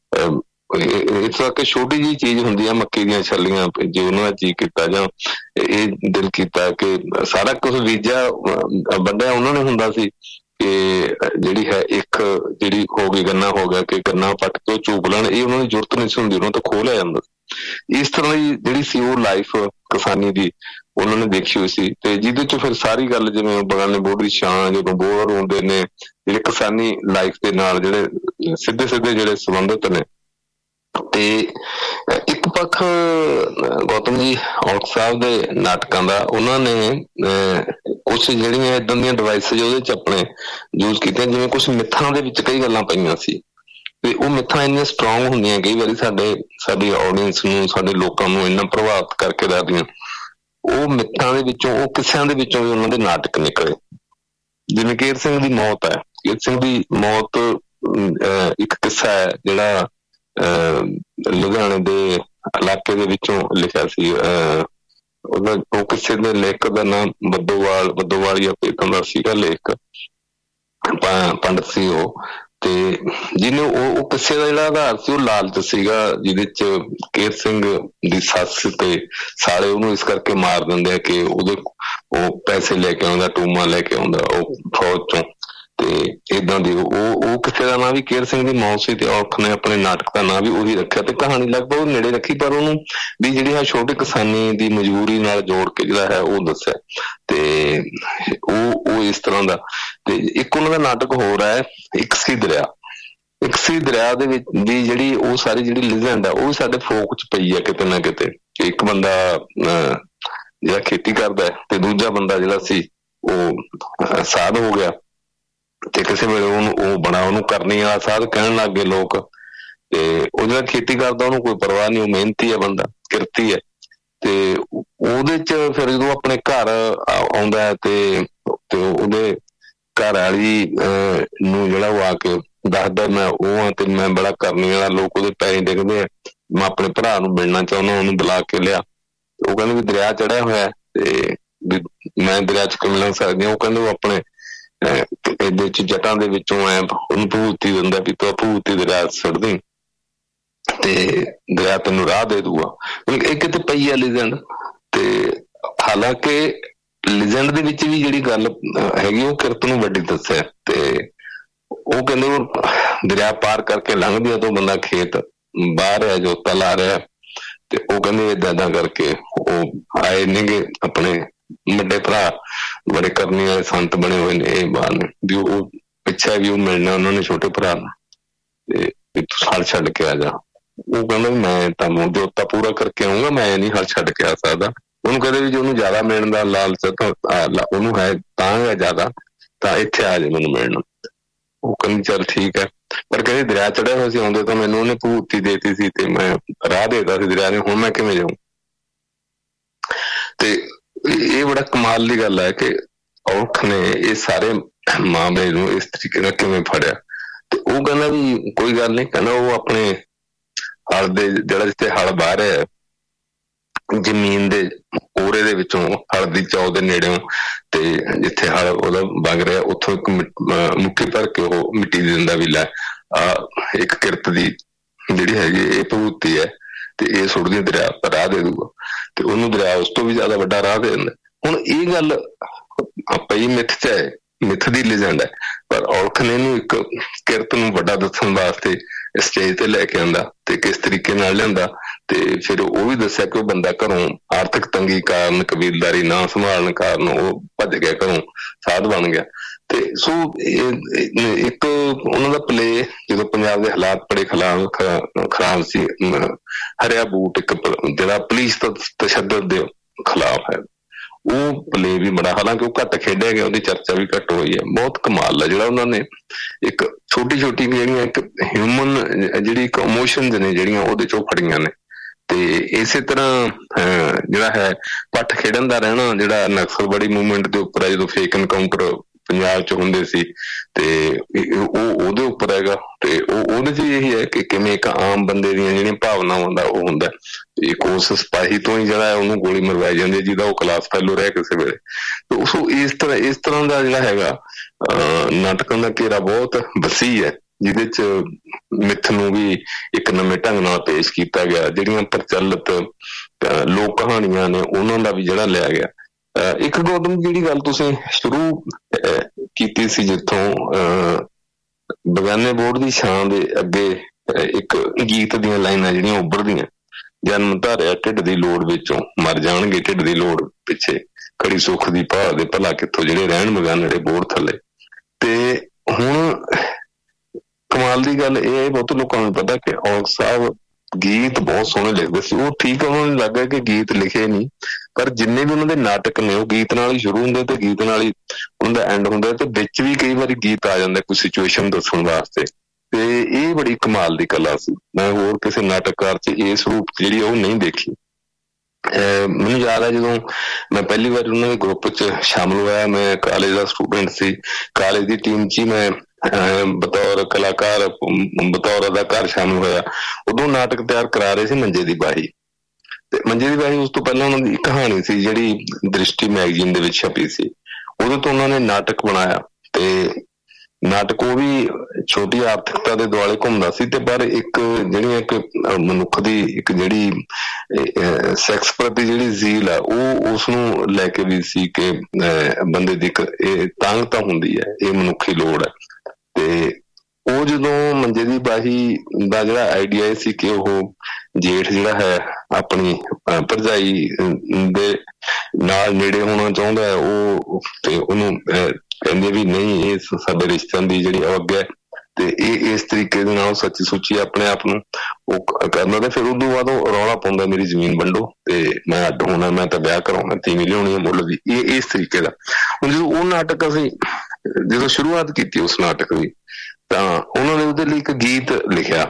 Speaker 1: ਇਸ ਕਰਕੇ ਛੋਟੀ ਜਿਹੀ ਚੀਜ਼ ਹੁੰਦੀ ਆ ਮੱਕੀ ਦੀਆਂ ਛੱਲੀਆਂ, ਜੇ ਉਹਨਾਂ ਦਾ ਜੀਅ ਕੀਤਾ ਜਾਂ ਇਹ ਦਿਲ ਕੀਤਾ ਕਿ ਸਾਰਾ ਕੁਛ ਬੀਜਿਆ ਵੱਢਿਆ ਉਹਨਾਂ ਨੇ ਹੁੰਦਾ ਸੀ, ਕਿ ਜਿਹੜੀ ਹੈ ਇੱਕ ਜਿਹੜੀ ਹੋ ਗਈ ਗੰਨਾ ਹੋ ਗਿਆ ਕਿ ਗੰਨਾ ਪੱਟ ਕੇ ਚੂਪ ਲੈਣ, ਇਹ ਉਹਨਾਂ ਦੀ ਜ਼ਰੂਰਤ ਨਹੀਂ ਸੀ ਹੁੰਦੀ, ਉਹਨਾਂ ਤੋਂ ਖੋਹ ਲਿਆ ਜਾਂਦਾ। ਇਸ ਤਰ੍ਹਾਂ ਦੀ ਜਿਹੜੀ ਸੀ ਉਹ ਲਾਈਫ ਕਿਸਾਨੀ ਦੀ ਉਹਨਾਂ ਨੇ ਦੇਖੀ ਹੋਈ ਸੀ, ਤੇ ਜਿਹਦੇ ਚ ਫਿਰ ਸਾਰੀ ਗੱਲ ਜਿਵੇਂ ਬਗਾਨੇ ਬੋੜ ਦੀ ਛਾਂ, ਜਦੋਂ ਬੋਰ ਹੁੰਦੇ ਨੇ ਜਿਹੜੇ ਕਿਸਾਨੀ ਲਾਈਫ ਦੇ ਨਾਲ ਜਿਹੜੇ ਸਿੱਧੇ ਜਿਹੜੇ ਸੰਬੰਧਿਤ ਨੇ। ਤੇ ਇੱਕ ਪੱਖ ਗੌਤਮ ਜੀ ਔਲਖ ਸਾਹਿਬ ਦੇ ਨਾਟਕਾਂ ਦਾ ਉਹਨਾਂ ਨੇ ਕੁਛ ਜਿਹੜੀਆਂ ਏਦਾਂ ਦੀਆਂ ਡਿਵਾਈਸਿਸ ਉਹਦੇ ਚ ਆਪਣੇ ਯੂਜ਼ ਕੀਤੀਆਂ, ਜਿਵੇਂ ਕੁਛ ਮਿੱਥਾਂ ਦੇ ਵਿੱਚ ਕਈ ਗੱਲਾਂ ਪਈਆਂ ਸੀ, ਤੇ ਉਹ ਮਿੱਥਾਂ ਇੰਨੀਆਂ ਸਟਰੋਂਗ ਹੁੰਦੀਆਂ ਕਈ ਵਾਰੀ ਸਾਡੀ ਆਡੀਅנס ਨੂੰ, ਸਾਡੇ ਲੋਕਾਂ ਨੂੰ ਇੰਨਾ ਪ੍ਰਭਾਵਿਤ ਕਰਕੇ ਰੱਖਦੀਆਂ। ਉਹ ਮਿੱਥਾਂ ਦੇ ਵਿੱਚੋਂ, ਉਹ ਕਿੱਸਿਆਂ ਦੇ ਵਿੱਚੋਂ ਵੀ ਉਹਨਾਂ ਦੇ ਨਾਟਕ ਨਿਕਲੇ। ਜਿਵੇਂ ਕੇਰ ਸਿੰਘ ਦੀ ਮੌਤ ਹੈ, ਕੇਰ ਸਿੰਘ ਦੀ ਮੌਤ ਇੱਕ ਕਿੱਸਾ ਹੈ ਜਿਹੜਾ ਲੁਧਿਆਣੇ ਦੇ ਇਲਾਕੇ ਦੇ ਵਿੱਚੋਂ ਲਿਖਿਆ ਸੀ। ਉਹ ਕਿਸੇ ਦੇ ਲੇਖਕ ਦਾ ਨਾਮ ਬੱਦੋਵਾਲ ਜਾਂ ਏਦਾਂ ਦਾ ਸੀਗਾ, ਲੇਖਕ ਪੰਡਤ ਸੀ ਉਹ, ਤੇ ਜਿਹਨੇ ਉਹ ਕਿਸੇ ਦਾ ਜਿਹੜਾ ਆਧਾਰ ਸੀ ਉਹ ਲਾਲਚ ਸੀਗਾ, ਜਿਹਦੇ ਚ ਕੇਰ ਸਿੰਘ ਦੀ ਸੱਸ ਤੇ ਸਾਲੇ ਉਹਨੂੰ ਇਸ ਕਰਕੇ ਮਾਰ ਦਿੰਦੇ ਆ ਕਿ ਉਹ ਪੈਸੇ ਲੈ ਕੇ ਆਉਂਦਾ, ਟੂਮਾ ਲੈ ਕੇ ਆਉਂਦਾ ਉਹ ਫੌਜ ਚੋਂ, ਤੇ ਏਦਾਂ ਦੀ ਉਹ ਕਿਸੇ ਦਾ ਨਾਂ ਵੀ ਕੇਰ ਸਿੰਘ ਦੀ ਮੌਤ ਸੀ, ਤੇ ਔਲਖ ਨੇ ਆਪਣੇ ਨਾਟਕ ਦਾ ਨਾਂ ਵੀ ਉਹੀ ਰੱਖਿਆ, ਤੇ ਕਹਾਣੀ ਲਗਭਗ ਨੇੜੇ ਰੱਖੀ, ਪਰ ਉਹਨੂੰ ਵੀ ਜਿਹੜੀ ਹੈ ਛੋਟੀ ਕਿਸਾਨੀ ਦੀ ਮਜ਼ਬੂਰੀ ਨਾਲ ਜੋੜ ਕੇ ਜਿਹੜਾ ਹੈ ਉਹ ਦੱਸਿਆ, ਤੇ ਉਹ ਇਸ ਤਰ੍ਹਾਂ ਦਾ। ਤੇ ਇੱਕ ਉਹਨਾਂ ਦਾ ਨਾਟਕ ਹੋਰ ਹੈ ਇਕਸੀ ਦਰਿਆ ਦੇ ਵਿੱਚ ਦੀ ਜਿਹੜੀ ਉਹ ਸਾਰੀ ਜਿਹੜੀ ਲਿਜੈਂਡ ਆ ਉਹ ਵੀ ਸਾਡੇ ਫੋਕ ਚ ਪਈ ਆ ਕਿਤੇ ਨਾ ਕਿਤੇ, ਕਿ ਇੱਕ ਬੰਦਾ ਜਿਹੜਾ ਖੇਤੀ ਕਰਦਾ ਤੇ ਦੂਜਾ ਬੰਦਾ ਜਿਹੜਾ ਸੀ ਉਹ ਸਾਧ ਹੋ ਗਿਆ, ਤੇ ਕਿਸੇ ਵੇਲੇ ਉਹਨੂੰ ਕਰਨੀ ਵਾਲਾ ਸਾਧ ਕਹਿਣ ਲੱਗ ਗਏ ਲੋਕ, ਤੇ ਉਹ ਜਿਹੜਾ ਖੇਤੀ ਕਰਦਾ ਉਹਨੂੰ ਕੋਈ ਪਰਵਾਹ ਨਹੀਂ, ਉਹ ਮਿਹਨਤੀ ਹੈ ਬੰਦਾ, ਕਿਰਤੀ ਹੈ, ਤੇ ਉਹਦੇ ਚ ਫਿਰ ਜਦੋਂ ਆਪਣੇ ਘਰ ਆਉਂਦਾ ਤੇ ਉਹਦੇ ਘਰ ਵਾਲੀ ਨੂੰ ਜਿਹੜਾ ਉਹ ਆ ਕੇ ਦੱਸਦਾ ਮੈਂ ਉਹ ਹਾਂ ਤੇ ਮੈਂ ਬੜਾ ਕਰਨੀ ਵਾਲਾ, ਲੋਕ ਉਹਦੇ ਪੈਸੇ ਡਿੱਗਦੇ ਆ, ਮੈਂ ਆਪਣੇ ਭਰਾ ਨੂੰ ਮਿਲਣਾ ਚਾਹੁੰਦਾ, ਉਹਨੂੰ ਬੁਲਾ ਕੇ ਲਿਆ। ਉਹ ਕਹਿੰਦੇ ਵੀ ਦਰਿਆ ਚੜਿਆ ਹੋਇਆ ਤੇ ਮੈਂ ਦਰਿਆ ਚ ਮਿਲ ਸਕਦੀ ਹਾਂ। ਉਹ ਕਹਿੰਦੇ ਉਹ ਆਪਣੇ ਇਹਦੇ ਚ ਜਟਾਂ ਦੇ ਵਿੱਚੋਂ ਐ ਉਹਨੂੰ ਭੂਤੀ ਦਿੰਦਾ ਵੀ ਤੂੰ ਭੂਤੀ ਦਰਿਆ ਸੁੱਟ ਦੇ ਤੇ ਦਰਿਆ ਤੈਨੂੰ ਰਾਹ ਦੇ ਦੂਗਾ। ਇਹ ਕਿਤੇ ਪਈ ਆ ਲੀਜੈਂਡ। ਤੇ ਹਾਲਾਂਕਿ ਲੀਜੈਂਡ ਦੇ ਵਿੱਚ ਵੀ ਜਿਹੜੀ ਗੱਲ ਹੈਗੀ ਉਹ ਕਿਰਤ ਨੂੰ ਵੱਡੀ ਦੱਸਿਆ। ਤੇ ਉਹ ਕਹਿੰਦੇ ਉਹ ਦਰਿਆ ਪਾਰ ਕਰਕੇ ਲੰਘਦੀ ਆ ਤਾਂ ਬੰਦਾ ਖੇਤ ਬਾਹਰ ਹੈ ਜੋਤਾ ਲਾ ਰਿਹਾ, ਤੇ ਉਹ ਕਹਿੰਦੇ ਏਦਾਂ ਕਰਕੇ ਉਹ ਆਏ ਨੇਗੇ ਆਪਣੇ ਵੱਡੇ ਭਰਾ, ਬੜੇ ਕਰਨੀ ਵਾਲੇ ਸੰਤ ਬਣੇ ਹੋਏ ਨੇ ਇਹ ਬਾਹਰ ਨੇ, ਵੀ ਉਹ ਪਿੱਛਾ ਵੀ ਉਹ ਮਿਲਣਾ ਉਹਨਾਂ ਨੇ ਛੋਟੇ ਭਰਾ ਨੂੰ, ਤੇ ਤੂੰ ਹਲ ਛੱਡ ਕੇ ਆ ਜਾ। ਉਹ ਕਹਿੰਦਾ ਮੈਂ ਤਾਂ ਜੋਤਾ ਪੂਰਾ ਕਰਕੇ ਆਊਂਗਾ, ਮੈਂ ਨਹੀਂ ਹਲ ਛੱਡ ਕੇ ਆ ਸਕਦਾ। ਉਹਨੂੰ ਕਹਿੰਦੇ ਵੀ ਜੇ ਉਹਨੂੰ ਜ਼ਿਆਦਾ ਮਿਲਣ ਦਾ ਲਾਲਚ ਉਹਨੂੰ ਹੈ ਤਾਂ ਹੈ ਜ਼ਿਆਦਾ, ਤਾਂ ਇੱਥੇ ਆ ਜੇ ਮੈਨੂੰ ਮਿਲਣ। ਉਹ ਕਹਿੰਦੀ ਚੱਲ ਠੀਕ ਹੈ, ਪਰ ਕਹਿੰਦੀ ਦਰਿਆ ਚੜਿਆ ਹੋਇਆ ਸੀ, ਆਉਂਦੇ ਤਾਂ ਮੈਨੂੰ ਉਹਨੇ ਭੂਤੀ ਦੇਤੀ ਸੀ ਤੇ ਮੈਂ ਰਾਹ ਦੇਤਾ ਸੀ ਦਰਿਆ ਨੇ, ਹੁਣ ਮੈਂ ਕਿਵੇਂ ਜਾਊਂ। ਤੇ ਇਹ ਬੜਾ ਕਮਾਲ ਦੀ ਗੱਲ ਹੈ ਕਿ ਔਰਖ ਨੇ ਇਹ ਸਾਰੇ ਮਾਮਲੇ ਨੂੰ ਇਸ ਤਰੀਕੇ ਨਾਲ ਕਿਵੇਂ ਫੜਿਆ। ਤੇ ਉਹ ਕਹਿੰਦਾ ਵੀ ਕੋਈ ਗੱਲ ਨਹੀਂ, ਕਹਿੰਦਾ ਉਹ ਆਪਣੇ ਹਲ ਦੇ ਜਿਹੜਾ ਜਿੱਥੇ ਹਲ ਬਾਹ ਰਿਹਾ ਜ਼ਮੀਨ ਦੇ ਕੋਰੇ ਦੇ ਵਿੱਚੋਂ, ਹਲ ਦੀ ਚੌ ਦੇ ਨੇੜਿਓਂ, ਤੇ ਜਿੱਥੇ ਹਲ ਉਹਦਾ ਵਗ ਰਿਹਾ ਉੱਥੋਂ ਇੱਕ ਮੁੱਠੀ ਭਰ ਕੇ ਉਹ ਮਿੱਟੀ ਦੇ ਦਿੰਦਾ ਵੀ ਲੈ ਆਹ ਇੱਕ ਕਿਰਤ ਦੀ ਜਿਹੜੀ ਹੈਗੀ ਇਹ ਭੂਤੀ ਹੈ ਤੇ ਇਹ ਸੁੱਟਦੀ ਦਰਿਆ ਰਾਹ ਦੇ ਦੂਗਾ, ਤੇ ਉਹਨੂੰ ਦਰਿਆ ਉਸ ਤੋਂ ਵੀ ਜ਼ਿਆਦਾ ਵੱਡਾ ਰਾਹ ਦੇ ਦਿੰਦਾ। ਹੁਣ ਇਹ ਗੱਲ ਪਈ ਮਿੱਥ ਚ ਹੈ, ਮਿੱਥ ਦੀ ਲੀਜੈਂਡ ਹੈ, ਪਰ ਔਲਖ ਨੇ ਇਹਨੂੰ ਇੱਕ ਕਿਰਤ ਨੂੰ ਵੱਡਾ ਦੱਸਣ ਵਾਸਤੇ ਸਟੇਜ ਤੇ ਲੈ ਕੇ ਆਂਦਾ ਤੇ ਕਿਸ ਤਰੀਕੇ ਨਾਲ ਲਿਆਂਦਾ। ਤੇ ਫਿਰ ਉਹ ਵੀ ਦੱਸਿਆ ਕਿ ਉਹ ਬੰਦਾ ਘਰੋਂ ਆਰਥਿਕ ਤੰਗੀ ਕਾਰਨ, ਕਬੀਲਦਾਰੀ ਨਾ ਸੰਭਾਲਣ ਕਾਰਨ ਉਹ ਭੱਜ ਗਿਆ ਘਰੋਂ, ਸਾਧ ਬਣ ਗਿਆ। ਤੇ ਸੋ ਇੱਕ ਉਹਨਾਂ ਦਾ ਪਲੇ, ਜਦੋਂ ਪੰਜਾਬ ਦੇ ਹਾਲਾਤ ਬੜੇ ਖਰਾਬ ਸੀ, ਹਰਿਆ ਬੂਟ ਇੱਕ ਜਿਹੜਾ ਪੁਲਿਸ ਤਸ਼ੱਦਦ ਦੇ ਖਿਲਾਫ ਹੈ, ਉਹ ਪਲੇ ਵੀ ਬੜਾ, ਹਾਲਾਂਕਿ ਉਹ ਘੱਟ ਖੇਡਿਆ ਗਿਆ, ਉਹਦੀ ਚਰਚਾ ਵੀ ਘੱਟ ਹੋਈ ਹੈ। ਬਹੁਤ ਕਮਾਲ ਹੈ ਜਿਹੜਾ ਉਹਨਾਂ ਨੇ ਇੱਕ ਛੋਟੀ ਛੋਟੀ ਜਿਹੜੀਆਂ ਇੱਕ ਹਿਊਮਨ ਜਿਹੜੀ ਇੱਕ ਇਮੋਸ਼ਨਸ ਨੇ ਜਿਹੜੀਆਂ ਉਹਦੇ ਚੋਂ ਫੜੀਆਂ ਨੇ। ਤੇ ਇਸੇ ਤਰ੍ਹਾਂ ਜਿਹੜਾ ਹੈ ਪੱਠ ਖੇਡਣ ਦਾ ਰਹਿਣਾ, ਜਿਹੜਾ ਨਕਸਲਵਾੜੀ ਮੂਵਮੈਂਟ ਦੇ ਉੱਪਰ ਹੈ, ਜਦੋਂ ਫੇਕ ਐਨਕਾਊਂਟਰ ਪੰਜਾਬ ਚ ਹੁੰਦੇ ਸੀ ਤੇ ਉਹ ਉਹਦੇ ਉੱਪਰ ਹੈਗਾ। ਤੇ ਉਹਦੇ ਚ ਇਹੀ ਹੈ ਕਿ ਕਿਵੇਂ ਇੱਕ ਆਮ ਬੰਦੇ ਦੀਆਂ ਜਿਹੜੀਆਂ ਭਾਵਨਾਵਾਂ ਦਾ ਉਹ ਹੁੰਦਾ, ਇੱਕ ਉਸ ਸਿਪਾਹੀ ਤੋਂ ਹੀ ਜਿਹੜਾ ਉਹਨੂੰ ਗੋਲੀ ਮਰਵਾਈ ਜਾਂਦੀ ਹੈ ਜਿਹਦਾ ਉਹ ਕਲਾਸ ਫੈਲੋ ਰਿਹਾ ਕਿਸੇ ਵੇਲੇ। ਤੇ ਸੋ ਇਸ ਤਰ੍ਹਾਂ ਦਾ ਜਿਹੜਾ ਹੈਗਾ ਨਾਟਕਾਂ ਦਾ ਘੇਰਾ ਬਹੁਤ ਵਸੀ ਹੈ, ਜਿਹਦੇ ਚ ਮਿੱਥ ਨੂੰ ਵੀ ਇੱਕ ਨਵੇਂ ਢੰਗ ਨਾਲ ਪੇਸ਼ ਕੀਤਾ ਗਿਆ, ਜਿਹੜੀਆਂ ਪ੍ਰਚਲਿਤ ਲੋਕ ਕਹਾਣੀਆਂ ਨੇ ਉਹਨਾਂ ਦਾ ਵੀ ਜਿਹੜਾ ਲਿਆ ਗਿਆ। ਇੱਕ ਗੌਤਮ ਜਿਹੜੀ ਗੱਲ ਤੁਸੀਂ ਸ਼ੁਰੂ ਕੀਤੀ ਸੀ, ਜਿੱਥੋਂ ਬਗਾਨੇ ਬੋਰਡ ਦੀ ਛਾਂ ਦੇ ਅੱਗੇ ਇੱਕ ਗੀਤ ਦੀਆਂ ਲਾਈਨਾਂ ਜਿਹੜੀਆਂ ਉੱਭਰਦੀਆਂ, ਜਨਮ ਧਾਰਿਆ ਢਿੱਡ ਦੀ ਲੋੜ ਵਿੱਚੋਂ ਮਰ ਜਾਣਗੇ ਢਿੱਡ ਦੀ ਲੋੜ ਪਿੱਛੇ, ਖੜੀ ਸੁੱਖ ਦੀ ਭਾਲ ਦੇ ਭਲਾ ਕਿੱਥੋਂ ਜਿਹੜੇ ਰਹਿਣ ਬਗਾਨੜੇ ਬੋਰਡ ਥੱਲੇ। ਤੇ ਹੁਣ ਕਮਾਲ ਦੀ ਗੱਲ ਇਹ ਹੈ, ਬਹੁਤ ਲੋਕਾਂ ਨੂੰ ਪਤਾ ਕਿ ਔਲਖ ਸਾਹਿਬ ਗੀਤ ਬਹੁਤ ਸੋਹਣੇ ਲਿਖਦੇ ਸੀ। ਉਹ ਠੀਕ ਹੈ, ਉਹਨਾਂ ਨੂੰ ਲੱਗਾ ਕਿ ਗੀਤ ਲਿਖੇ ਨਹੀਂ, ਪਰ ਜਿੰਨੇ ਵੀ ਉਹਨਾਂ ਦੇ ਨਾਟਕ ਨੇ ਉਹ ਗੀਤ ਨਾਲ ਹੀ ਸ਼ੁਰੂ ਹੁੰਦੇ ਤੇ ਗੀਤ ਨਾਲ ਹੀ ਉਹਨਾਂ ਦਾ ਐਂਡ ਹੁੰਦਾ, ਤੇ ਵਿੱਚ ਵੀ ਕਈ ਵਾਰੀ ਗੀਤ ਆ ਜਾਂਦਾ ਕੋਈ ਸਿਚੁਏਸ਼ਨ ਦੱਸਣ ਵਾਸਤੇ। ਤੇ ਇਹ ਬੜੀ ਕਮਾਲ ਦੀ ਕਲਾ ਸੀ, ਮੈਂ ਹੋਰ ਕਿਸੇ ਨਾਟਕਕਾਰ ਚ ਇਸ ਰੂਪ ਜਿਹੜੀ ਉਹ ਨਹੀਂ ਦੇਖੀ। ਮੈਨੂੰ ਯਾਦ ਹੈ ਜਦੋਂ ਮੈਂ ਪਹਿਲੀ ਵਾਰ ਉਹਨਾਂ ਦੇ ਗਰੁੱਪ ਚ ਸ਼ਾਮਲ ਹੋਇਆ, ਮੈਂ ਕਾਲਜ ਦਾ ਸਟੂਡੈਂਟ ਸੀ, ਕਾਲਜ ਦੀ ਟੀਮ ਚ ਹੀ ਮੈਂ ਬਤੌਰ ਕਲਾਕਾਰ, ਬਤੌਰ ਅਦਾਕਾਰ ਸ਼ਾਮਲ ਹੋਇਆ। ਉਦੋਂ ਨਾਟਕ ਤਿਆਰ ਕਰਾ ਰਹੇ ਸੀ ਮੰਜੇ ਦੀ ਬਾਹੀ। ਤੇ ਮੰਜੇ ਦੀ ਬਾਹੀ ਉਸ ਤੋਂ ਪਹਿਲਾਂ ਉਹਨਾਂ ਦੀ ਕਹਾਣੀ ਸੀ ਜਿਹੜੀ ਦ੍ਰਿਸ਼ਟੀ ਮੈਗਜ਼ੀਨ ਦੇ ਵਿੱਚ ਛਪੀ ਸੀ, ਉਹਦੇ ਤੋਂ ਉਹਨਾਂ ਨੇ ਨਾਟਕ ਬਣਾਇਆ। ਤੇ ਨਾਟਕ ਉਹ ਵੀ ਛੋਟੀ ਆਰਥਿਕਤਾ ਦੇ ਦੁਆਲੇ ਘੁੰਮਦਾ ਸੀ, ਤੇ ਪਰ ਇੱਕ ਜਿਹੜੀ ਇੱਕ ਮਨੁੱਖ ਦੀ ਇੱਕ ਜਿਹੜੀ ਸੈਕਸ ਪ੍ਰਤੀ ਜਿਹੜੀ ਜ਼ੀਲ ਆ ਉਹ ਉਸਨੂੰ ਲੈ ਕੇ ਵੀ ਸੀ ਕਿ ਬੰਦੇ ਦੀ ਇੱਕ ਇਹ ਤਾਂਘਤਾ ਹੁੰਦੀ ਹੈ, ਇਹ ਮਨੁੱਖੀ ਲੋੜ ਹੈ। ਤੇ ਉਹ ਜਦੋਂ ਮੰਜੇ ਦੀ ਬਾਹੀ ਦਾ ਜਿਹੜਾ ਆਈਡੀਆ ਸੀ ਕਿ ਉਹ ਜੇਠ ਜਿਹੜਾ ਹੈ ਆਪਣੀ ਭਰਜਾਈ ਦੇ ਨਾਲ ਨੇੜੇ ਹੋਣਾ ਚਾਹੁੰਦਾ ਹੈ, ਉਹ ਤੇ ਉਹਨੂੰ ਕਹਿੰਦੇ ਵੀ ਨਹੀਂ ਇਹ ਸਾਡੇ ਰਿਸ਼ਤਿਆਂ ਦੀ ਜਿਹੜੀ ਅਵੱਗ ਹੈ, ਤੇ ਇਹ ਇਸ ਤਰੀਕੇ ਦੇ ਨਾਲ ਸੱਚੀ ਸੁੱਚੀ ਆਪਣੇ ਆਪ ਨੂੰ ਉਹ ਕਰਨਾ। ਤੇ ਫਿਰ ਉਦੋਂ ਬਾਅਦ ਉਹ ਰੌਲਾ ਪਾਉਂਦਾ ਮੇਰੀ ਜ਼ਮੀਨ ਵੰਡੋ ਤੇ ਮੈਂ ਅੱਡ ਹੋਣਾ, ਮੈਂ ਤਾਂ ਵਿਆਹ ਕਰਾਉਣਾ, ਤੀਵੀਂ ਲਿਆਉਣੀ ਮੁੱਲ ਦੀ, ਇਹ ਇਸ ਤਰੀਕੇ ਦਾ। ਹੁਣ ਜਦੋਂ ਉਹ ਨਾਟਕ ਅਸੀਂ ਜਦੋਂ ਸ਼ੁਰੂਆਤ ਕੀਤੀ ਉਸ ਨਾਟਕ ਦੀ, ਤਾਂ ਉਹਨਾਂ ਨੇ ਉਹਦੇ ਲਈ ਇੱਕ ਗੀਤ ਲਿਖਿਆ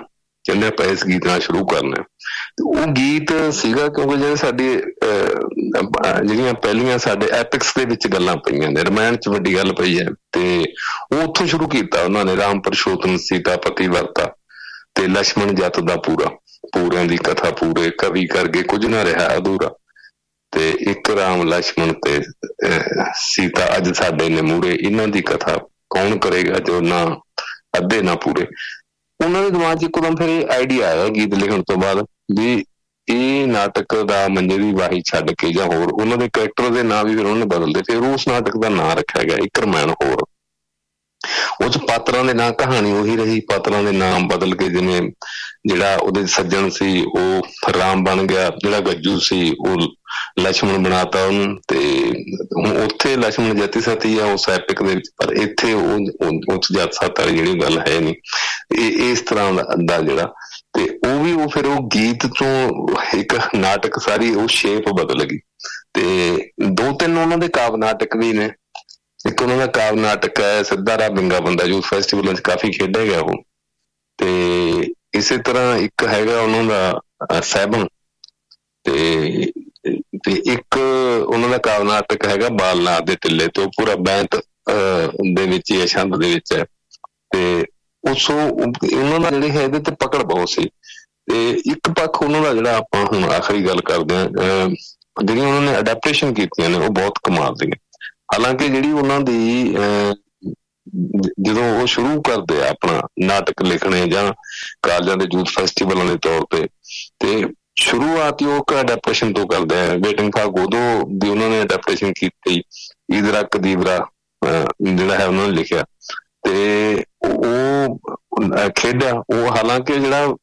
Speaker 1: ਕਹਿੰਦੇ ਆਪਾਂ ਇਸ ਗੀਤ ਨਾਲ ਸ਼ੁਰੂ ਕਰਨਾ। ਤੇ ਉਹ ਗੀਤ ਸੀਗਾ ਕਿਉਂਕਿ ਜਿਹੜੇ ਸਾਡੀ ਜਿਹੜੀਆਂ ਪਹਿਲੀਆਂ ਸਾਡੇ ਐਪਿਕਸ ਦੇ ਵਿੱਚ ਗੱਲਾਂ ਪਈਆਂ ਨੇ, ਰਮਾਇਣ 'ਚ ਵੱਡੀ ਗੱਲ ਪਈ ਹੈ, ਤੇ ਉਹ ਉੱਥੋਂ ਸ਼ੁਰੂ ਕੀਤਾ ਉਹਨਾਂ ਨੇ। ਰਾਮ ਪਰਸ਼ੋਤਮ ਸੀਤਾ ਪਤੀ ਵਰਤਾ ਤੇ ਲక్ష్మణ ਜੱਤ ਦਾ ਪੂਰਾ, ਪੂਰਿਆਂ ਦੀ ਕਥਾ ਪੂਰੇ, ਕਵੀ ਕਰਗੇ ਕੁਝ ਨਾ ਰਿਹਾ ਅਧੂਰਾ, ਤੇ ਇੱਕ ਰਾਮ ਲక్ష్మణ ਤੇ ਸੀਤਾ ਅੱਜ ਸਾਡੇ ਨੇ ਮੂਹਰੇ, ਇਹਨਾਂ ਦੀ ਕਥਾ ਕੌਣ ਕਰੇਗਾ ਜੋ ਨਾ ਅੱਧੇ ਨਾ ਪੂਰੇ। ਉਹਨਾਂ ਦੇ ਦਿਮਾਗ 'ਚ ਇੱਕਦਮ ਫਿਰ ਇਹ ਆਈਡੀਆ ਆਇਆ ਗੀਤ ਲਿਖਣ ਤੋਂ ਬਾਅਦ ਵੀ ਇਹ ਨਾਟਕ ਦਾ ਮੰਜੇ ਦੀ ਵਾਹੀ ਛੱਡ ਕੇ ਜਾਂ ਹੋਰ ਉਹਨਾਂ ਦੇ ਕਰੈਕਟਰ ਦੇ ਨਾਂ ਵੀ ਫਿਰ ਉਹਨਾਂ ਨੇ ਬਦਲਦੇ। ਫਿਰ ਉਸ ਨਾਟਕ ਦਾ ਨਾਂ ਰੱਖਿਆ ਗਿਆ ਇੱਕ ਰਮਾਇਣ ਹੋਰ। ਉਹ 'ਚ ਪਾਤਰਾਂ ਦੇ ਨਾਂ, ਕਹਾਣੀ ਉਹੀ ਰਹੀ, ਪਾਤਰਾਂ ਦੇ ਨਾਮ ਬਦਲ ਕੇ, ਜਿਵੇਂ ਜਿਹੜਾ ਉਹਦੇ ਸੱਜਣ ਸੀ ਉਹ ਰਾਮ ਬਣ ਗਿਆ, ਜਿਹੜਾ ਗੱਜੂ ਸੀ ਉਹ ਲక్ష్మణ ਬਣਾਤਾ ਉਹਨੂੰ, ਤੇ ਹੁਣ ਉੱਥੇ ਲక్ష్మణ ਜਤੀ ਸਤੀ ਆ ਉਸ ਐਪਿਕ ਦੇ ਵਿੱਚ, ਪਰ ਇੱਥੇ ਉਹ ਜੱਤ ਸੱਤ ਵਾਲੀ ਜਿਹੜੀ ਗੱਲ ਹੈ ਨਹੀਂ। ਇਹ ਇਸ ਤਰ੍ਹਾਂ ਦਾ ਜਿਹੜਾ, ਤੇ ਉਹ ਵੀ ਉਹ ਫਿਰ ਉਹ ਗੀਤ ਤੋਂ ਇੱਕ ਨਾਟਕ ਸਾਰੀ ਉਹ ਸ਼ੇਪ ਬਦਲ ਗਈ। ਤੇ 2-3 ਉਹਨਾਂ ਦੇ ਕਾਵ ਨਾਟਕ ਵੀ ਨੇ। ਇੱਕ ਉਹਨਾਂ ਦਾ ਕਾਵ ਨਾਟਕ ਹੈ ਸਿੱਧਾ ਰਾਹ ਬਿੰਗਾ ਬੰਦਾ, ਯੂਥ ਫੈਸਟੀਵਲਾਂ 'ਚ ਕਾਫੀ ਖੇਡਿਆ ਗਿਆ ਉਹ। ਤੇ ਇਸੇ ਤਰ੍ਹਾਂ ਇੱਕ ਹੈਗਾ ਉਹਨਾਂ ਦਾ ਸਹਿਬਨ, ਤੇ ਇੱਕ ਉਹਨਾਂ ਦਾ ਕਾਵ ਨਾਟਕ ਹੈਗਾ ਬਾਲਨਾਥ ਦੇ ਟਿੱਲੇ, ਤੇ ਉਹ ਪੂਰਾ ਬੈਂਤ ਦੇ ਵਿੱਚ ਹੀ ਹੈ, ਛੰਦ ਦੇ ਵਿੱਚ ਹੈ। ਤੇ ਉਹਨਾਂ ਦਾ ਜਿਹੜੀ ਹੈ ਇਹਦੇ ਤੇ ਪਕੜ ਬਹੁਤ ਸੀ। ਤੇ ਇੱਕ ਪੱਖ ਉਹਨਾਂ ਦਾ ਜਿਹੜਾ ਆਪਾਂ ਹੁਣ ਆਖਰੀ ਗੱਲ ਕਰਦੇ ਹਾਂ, ਜਿਹੜੀਆਂ ਉਹਨਾਂ ਨੇ ਅਡੈਪਟੇਸ਼ਨ ਕੀਤੀਆਂ ਨੇ ਉਹ ਬਹੁਤ ਕਮਾਲ ਦੀਆਂ। ਹਾਲਾਂਕਿ ਜਿਹੜੀ ਉਹਨਾਂ ਦੀ ਜਦੋਂ ਉਹ ਸ਼ੁਰੂ ਕਰਦੇ ਆ ਆਪਣਾ ਨਾਟਕ ਲਿਖਣੇ ਜਾਂ ਕਾਲਜਾਂ ਦੇ ਯੂਥ ਫੈਸਟੀਵਲਾਂ ਦੇ ਤੌਰ ਤੇ ਸ਼ੁਰੂਆਤ ਹੀ ਉਹ ਅਡੈਪਟੇਸ਼ਨ ਤੋਂ ਕਰਦੇ ਆ। ਵੇਟਿੰਗ ਫਾਰ ਗੋਦੋ ਦੀ ਉਹਨਾਂ ਨੇ ਅਡੈਪਟੇਸ਼ਨ ਕੀਤੀ, ਈਦਰਾ ਕਦੀਵਰਾ ਜਿਹੜਾ ਹੈ ਉਹਨਾਂ ਨੇ ਲਿਖਿਆ, ਤੇ ਉਹ ਖੇਡਿਆ ਉਹ। ਹਾਲਾਂਕਿ ਜਿਹੜਾ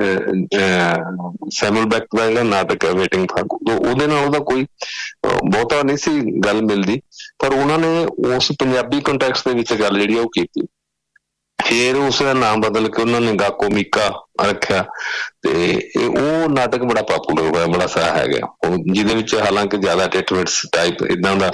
Speaker 1: ਸੈਮੂਅਲ ਬੈਕਟ ਦਾ ਜਿਹੜਾ ਨਾਟਕ ਹੈ ਵੇਟਿੰਗ ਫਾਰ ਗੋਦੋ, ਉਹਦੇ ਨਾਲ ਉਹਦਾ ਕੋਈ ਬਹੁਤਾ ਨਹੀਂ ਸੀ ਗੱਲ ਮਿਲਦੀ, ਪਰ ਉਹਨਾਂ ਨੇ ਉਸ ਪੰਜਾਬੀ ਕੰਟੈਕਸਟ ਦੇ ਵਿੱਚ ਗੱਲ ਜਿਹੜੀ ਉਹ ਕੀਤੀ। ਫਿਰ ਉਸਦਾ ਨਾਮ ਬਦਲ ਕੇ ਉਹਨਾਂ ਨੇ ਗਾਕੋ ਮੀਕਾ ਰੱਖਿਆ, ਤੇ ਉਹ ਨਾਟਕ ਬੜਾ ਪਾਪੂਲਰ ਹੋਇਆ, ਬੜਾ ਸਾਰਾ ਹੈਗਾ ਉਹ, ਜਿਹਦੇ ਵਿੱਚ ਹਾਲਾਂਕਿ ਜ਼ਿਆਦਾ ਟਿਟਵਿਟਸ ਟਾਈਪ ਏਦਾਂ ਦਾ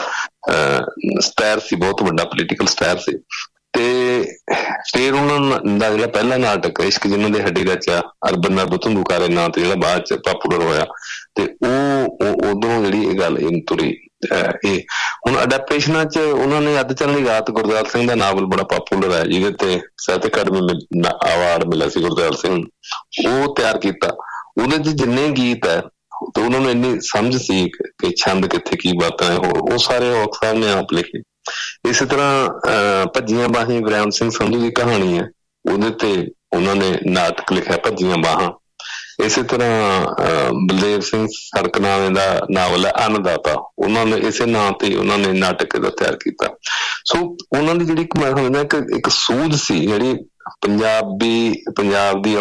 Speaker 1: ਸਟਾਇਰ ਸੀ, ਬਹੁਤ ਵੱਡਾ ਪੋਲੀਟੀਕਲ ਸਟਾਇਰ ਸੀ। ਤੇ ਫਿਰ ਉਹਨਾਂ ਦਾ ਜਿਹੜਾ ਪਹਿਲਾ ਨਾਟਕ ਇਸ਼ਕ ਜਿਹਨਾਂ ਦੇ ਹੱਡੀ ਰਚਿਆ ਅਰਬਨ ਨਰਬ ਧੁੰਦੂਕਾਰੇ ਨਾਂ ਤੇ, ਜਿਹੜਾ ਬਾਅਦ 'ਚ ਪਾਪੂਲਰ ਹੋਇਆ, ਤੇ ਉਹ ਉਧਰੋਂ ਜਿਹੜੀ ਇਹ ਗੱਲ ਤੁਰੀ। ਇਹ ਹੁਣ ਅਡੈਪਟੇਸ਼ਨਾਂ 'ਚ ਉਹਨਾਂ ਨੇ ਅੱਧ ਚੱਲਣੀ ਰਾਤ ਗੁਰਦਿਆਲ ਸਿੰਘ ਦਾ ਨਾਵਲ ਬੜਾ ਪਾਪੂਲਰ ਹੈ, ਜਿਹਦੇ ਤੇ ਸਾਹਿਤ ਅਕਾਡਮੀ ਅਵਾਰਡ ਮਿਲਿਆ ਸੀ ਗੁਰਦਿਆਲ ਸਿੰਘ, ਉਹ ਤਿਆਰ ਕੀਤਾ। ਉਹਦੇ 'ਚ ਜਿੰਨੇ ਗੀਤ ਹੈ ਤੇ ਉਹਨਾਂ ਨੂੰ ਇੰਨੀ ਸਮਝ ਸੀ ਕਿ ਛੰਦ ਕਿੱਥੇ ਕੀ ਬਾਤਾਂ ਹੈ, ਉਹ ਸਾਰੇ ਔਖ ਸਾਹਿਬ ਨੇ ਆਪ ਲਿਖੇ। ਇਸੇ ਤਰ੍ਹਾਂ ਭੱਜੀਆਂ ਬਾਹਾਂ ਵਰਿਆਮ ਸਿੰਘ ਸੰਧੂ ਦੀ ਕਹਾਣੀ ਹੈ, ਉਹਦੇ ਤੇ ਉਹਨਾਂ ਨੇ ਨਾਟਕ ਲਿਖਿਆ ਭੱਜੀਆਂ ਬਾਹਾਂ। ਇਸੇ ਤਰ੍ਹਾਂ ਬਲਦੇਵ ਸਿੰਘ ਸੜਕਨਾਮੇ ਦਾ ਨਾਵਲ ਹੈ ਅੰਨਦਾਤਾ, ਉਹਨਾਂ ਨੇ ਇਸੇ ਨਾਂ ਤੇ ਉਹਨਾਂ ਨੇ ਨਾਟਕ ਦਾ ਤਿਆਰ ਕੀਤਾ। ਸੋ ਉਹਨਾਂ ਦੀ ਜਿਹੜੀ ਮੈਂ ਸਮਝਦਾ ਇੱਕ ਸੂਝ ਸੀ ਜਿਹੜੀ ਪੰਜਾਬ ਦੀ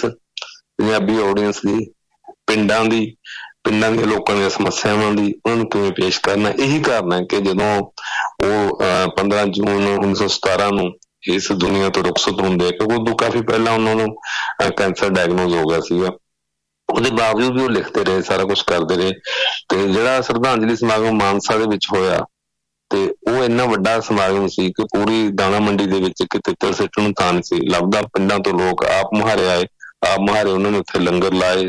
Speaker 1: ਪੰਜਾਬੀ ਆਡੀਅנס ਦੀ, ਪਿੰਡਾਂ ਦੀਆਂ ਲੋਕਾਂ ਦੀਆਂ ਸਮੱਸਿਆਵਾਂ ਦੀ ਉਹਨਾਂ ਨੂੰ ਕਿਵੇਂ ਪੇਸ਼ ਕਰਨਾ। ਇਹੀ ਕਾਰਨ ਹੈ ਕਿ ਜਦੋਂ ਉਹ 15 ਜੂਨ 1917 ਨੂੰ ਇਸ ਦੁਨੀਆ ਤੋਂ ਰੁਖਸਤ ਹੁੰਦੇ, ਕਿਉਂਕਿ ਉਦੋਂ ਕਾਫੀ ਪਹਿਲਾਂ ਉਹਨਾਂ ਨੂੰ ਕੈਂਸਰ ਡਾਇਗਨੋਜ਼ ਹੋ ਗਿਆ ਸੀਗਾ। ਉਹਦੇ ਬਾਵਜੂਦ ਵੀ ਉਹ ਲਿਖਦੇ ਰਹੇ, ਸਾਰਾ ਕੁਛ ਕਰਦੇ ਰਹੇ। ਤੇ ਜਿਹੜਾ ਸ਼ਰਧਾਂਜਲੀ ਸਮਾਗਮ ਮਾਨਸਾ ਦੇ ਵਿੱਚ ਹੋਇਆ, ਤੇ ਉਹ ਇੰਨਾ ਵੱਡਾ ਸਮਾਗਮ ਸੀ ਕਿ ਪੂਰੀ ਦਾਣਾ ਮੰਡੀ ਦੇ ਵਿੱਚ ਇੱਕ ਤਿੱਤਰ ਸਿੱਟਣ ਨੂੰ ਥਾਂ ਸੀ ਲੱਭਦਾ। ਪਿੰਡਾਂ ਤੋਂ ਲੋਕ ਆਪ ਮੁਹਾਰੇ ਆਏ, ਆਪ ਮੁਹਾਰੇ ਉਹਨਾਂ ਨੇ ਉੱਥੇ ਲੰਗਰ ਲਾਏ।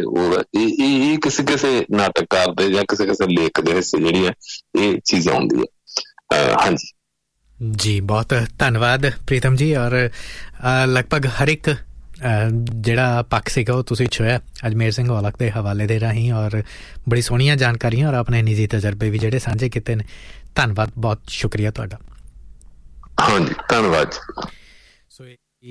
Speaker 1: ਇਹ ਕਿਸੇ ਨਾਟਕਕਾਰ ਦੇ ਜਾਂ ਕਿਸੇ ਲੇਖ ਦੇ ਹਿੱਸੇ ਜਿਹੜੀ ਹੈ ਇਹ ਚੀਜ਼ ਆਉਂਦੀ ਹੈ। ਹਾਂਜੀ
Speaker 2: ਜੀ, ਬਹੁਤ ਧੰਨਵਾਦ ਪ੍ਰੀਤਮ ਜੀ। ਔਰ ਲਗਭਗ ਹਰ ਇੱਕ ਜਿਹੜਾ ਪੱਖ ਸੀਗਾ ਉਹ ਤੁਸੀਂ ਛੋਇਆ ਅਜਮੇਰ ਸਿੰਘ ਔਲਖ ਦੇ ਹਵਾਲੇ ਦੇ ਰਾਹੀਂ, ਔਰ ਬੜੀ ਸੋਹਣੀਆਂ ਜਾਣਕਾਰੀਆਂ ਔਰ ਆਪਣੇ ਨਿੱਜੀ ਤਜਰਬੇ ਵੀ ਜਿਹੜੇ ਸਾਂਝੇ ਕੀਤੇ ਨੇ। ਧੰਨਵਾਦ, ਬਹੁਤ ਸ਼ੁਕਰੀਆ ਤੁਹਾਡਾ।
Speaker 1: ਹਾਂਜੀ, ਧੰਨਵਾਦ।
Speaker 2: ਸੋ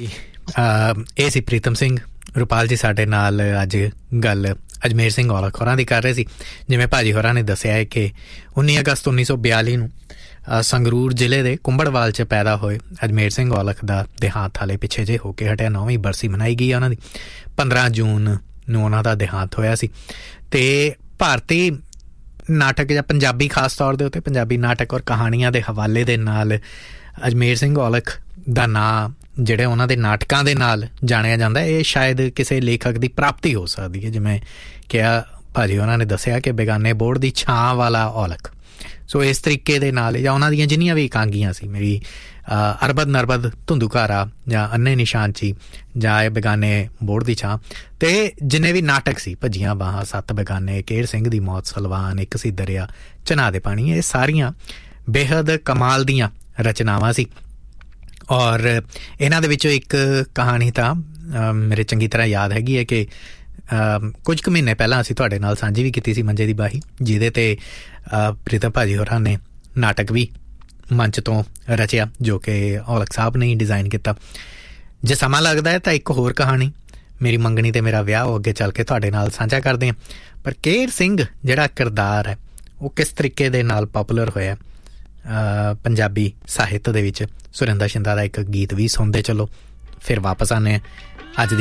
Speaker 2: ਇਹ ਸੀ ਪ੍ਰੀਤਮ ਸਿੰਘ ਰੁਪਾਲ ਜੀ ਸਾਡੇ ਨਾਲ ਅੱਜ ਗੱਲ ਅਜਮੇਰ ਸਿੰਘ ਔਲਖ ਹੋਰਾਂ ਦੀ ਕਰ ਰਹੇ ਸੀ। ਜਿਵੇਂ ਭਾਜੀ ਹੋਰਾਂ ਨੇ ਦੱਸਿਆ ਹੈ ਕਿ 19 ਅਗਸਤ 1942 ਨੂੰ ਸੰਗਰੂਰ ਜ਼ਿਲ੍ਹੇ ਦੇ ਕੁੰਭੜਵਾਲ 'ਚ ਪੈਦਾ ਹੋਏ ਅਜਮੇਰ ਸਿੰਘ ਔਲਖ ਦਾ ਦੇਹਾਂਤ ਹਾਲੇ ਪਿੱਛੇ ਜੇ ਹੋ ਕੇ ਹਟਿਆ। 9ਵੀਂ ਬਰਸੀ ਮਨਾਈ ਗਈ ਉਹਨਾਂ ਦੀ। 15 ਜੂਨ ਨੂੰ ਉਹਨਾਂ ਦਾ ਦੇਹਾਂਤ ਹੋਇਆ ਸੀ। ਅਤੇ ਭਾਰਤੀ ਨਾਟਕ ਜਾਂ ਪੰਜਾਬੀ ਖਾਸ ਤੌਰ ਦੇ ਉੱਤੇ ਪੰਜਾਬੀ ਨਾਟਕ ਔਰ ਕਹਾਣੀਆਂ ਦੇ ਹਵਾਲੇ ਦੇ ਨਾਲ ਅਜਮੇਰ ਸਿੰਘ ਔਲਖ ਦਾ ਨਾਂ ਜਿਹੜੇ ਉਹਨਾਂ ਦੇ ਨਾਟਕਾਂ ਦੇ ਨਾਲ ਜਾਣਿਆ ਜਾਂਦਾ, ਇਹ ਸ਼ਾਇਦ ਕਿਸੇ ਲੇਖਕ ਦੀ ਪ੍ਰਾਪਤੀ ਹੋ ਸਕਦੀ ਹੈ। ਜਿਵੇਂ ਕਿਹਾ ਭਾਜੀ ਉਹਨਾਂ ਨੇ ਦੱਸਿਆ ਕਿ ਬੇਗਾਨੇ ਬੋਰਡ ਦੀ ਛਾਂ ਵਾਲਾ ਔਲਖ, ਸੋ ਇਸ ਤਰੀਕੇ ਦੇ ਨਾਲ ਜਾਂ ਉਹਨਾਂ ਦੀਆਂ ਜਿੰਨੀਆਂ ਵੀ ਇਕਾਂਗੀਆਂ ਸੀ, ਮੇਰੀ ਅਰਬਦ ਨਰਬਦ ਧੁੰਦੂਕਾਰਾ ਜਾਂ ਅੰਨੇ ਨਿਸ਼ਾਨਚੀ ਜਾਂ ਇਹ ਬੇਗਾਨੇ ਬੋੜ ਦੀ ਛਾਂ, ਅਤੇ ਜਿੰਨੇ ਵੀ ਨਾਟਕ ਸੀ, ਭੱਜੀਆਂ ਬਾਹਾਂ, 7 ਬੇਗਾਨੇ, ਕੇਹੜ ਸਿੰਘ ਦੀ ਮੌਤ, ਸਲਵਾਨ, ਇੱਕ ਸੀ ਦਰਿਆ, ਚਨਾਹ ਦੇ ਪਾਣੀ, ਇਹ ਸਾਰੀਆਂ ਬੇਹੱਦ ਕਮਾਲ ਦੀਆਂ ਰਚਨਾਵਾਂ ਸੀ। ਔਰ ਇਹਨਾਂ ਦੇ ਵਿੱਚੋਂ ਇੱਕ ਕਹਾਣੀ ਤਾਂ ਮੇਰੇ ਚੰਗੀ ਤਰ੍ਹਾਂ ਯਾਦ ਹੈਗੀ ਹੈ ਕਿ ਕੁਝ ਕੁ ਮਹੀਨੇ ਪਹਿਲਾਂ ਅਸੀਂ ਤੁਹਾਡੇ ਨਾਲ ਸਾਂਝੀ ਵੀ ਕੀਤੀ ਸੀ, ਮੰਜੇ ਦੀ ਬਾਹੀ, ਜਿਹਦੇ 'ਤੇ ਪ੍ਰੀਤਮ ਭਾਜੀ ਹੋਰਾਂ ਨੇ ਨਾਟਕ ਵੀ ਮੰਚ ਤੋਂ ਰਚਿਆ, ਜੋ ਕਿ ਔਲਖ ਸਾਹਿਬ ਨੇ ਹੀ ਡਿਜ਼ਾਈਨ ਕੀਤਾ। ਜੇ ਸਮਾਂ ਲੱਗਦਾ ਹੈ ਤਾਂ ਇੱਕ ਹੋਰ ਕਹਾਣੀ, ਮੇਰੀ ਮੰਗਣੀ ਅਤੇ ਮੇਰਾ ਵਿਆਹ, ਉਹ ਅੱਗੇ ਚੱਲ ਕੇ ਤੁਹਾਡੇ ਨਾਲ ਸਾਂਝਾ ਕਰਦੇ ਹਾਂ। ਪਰ ਕੇਹੜ ਸਿੰਘ ਜਿਹੜਾ ਕਿਰਦਾਰ ਹੈ ਉਹ ਕਿਸ ਤਰੀਕੇ ਦੇ ਨਾਲ ਪਾਪੂਲਰ ਹੋਇਆ ਪੰਜਾਬੀ ਸਾਹਿਤ ਦੇ ਵਿੱਚ, ਸੁਰਿੰਦਰ ਸ਼ਿੰਦਾ ਦਾ ਇੱਕ ਗੀਤ ਵੀ ਸੁਣਦੇ ਚਲੋ, ਫਿਰ ਵਾਪਸ ਆਉਂਦੇ ਹਾਂ ਅੱਜ ਦੀ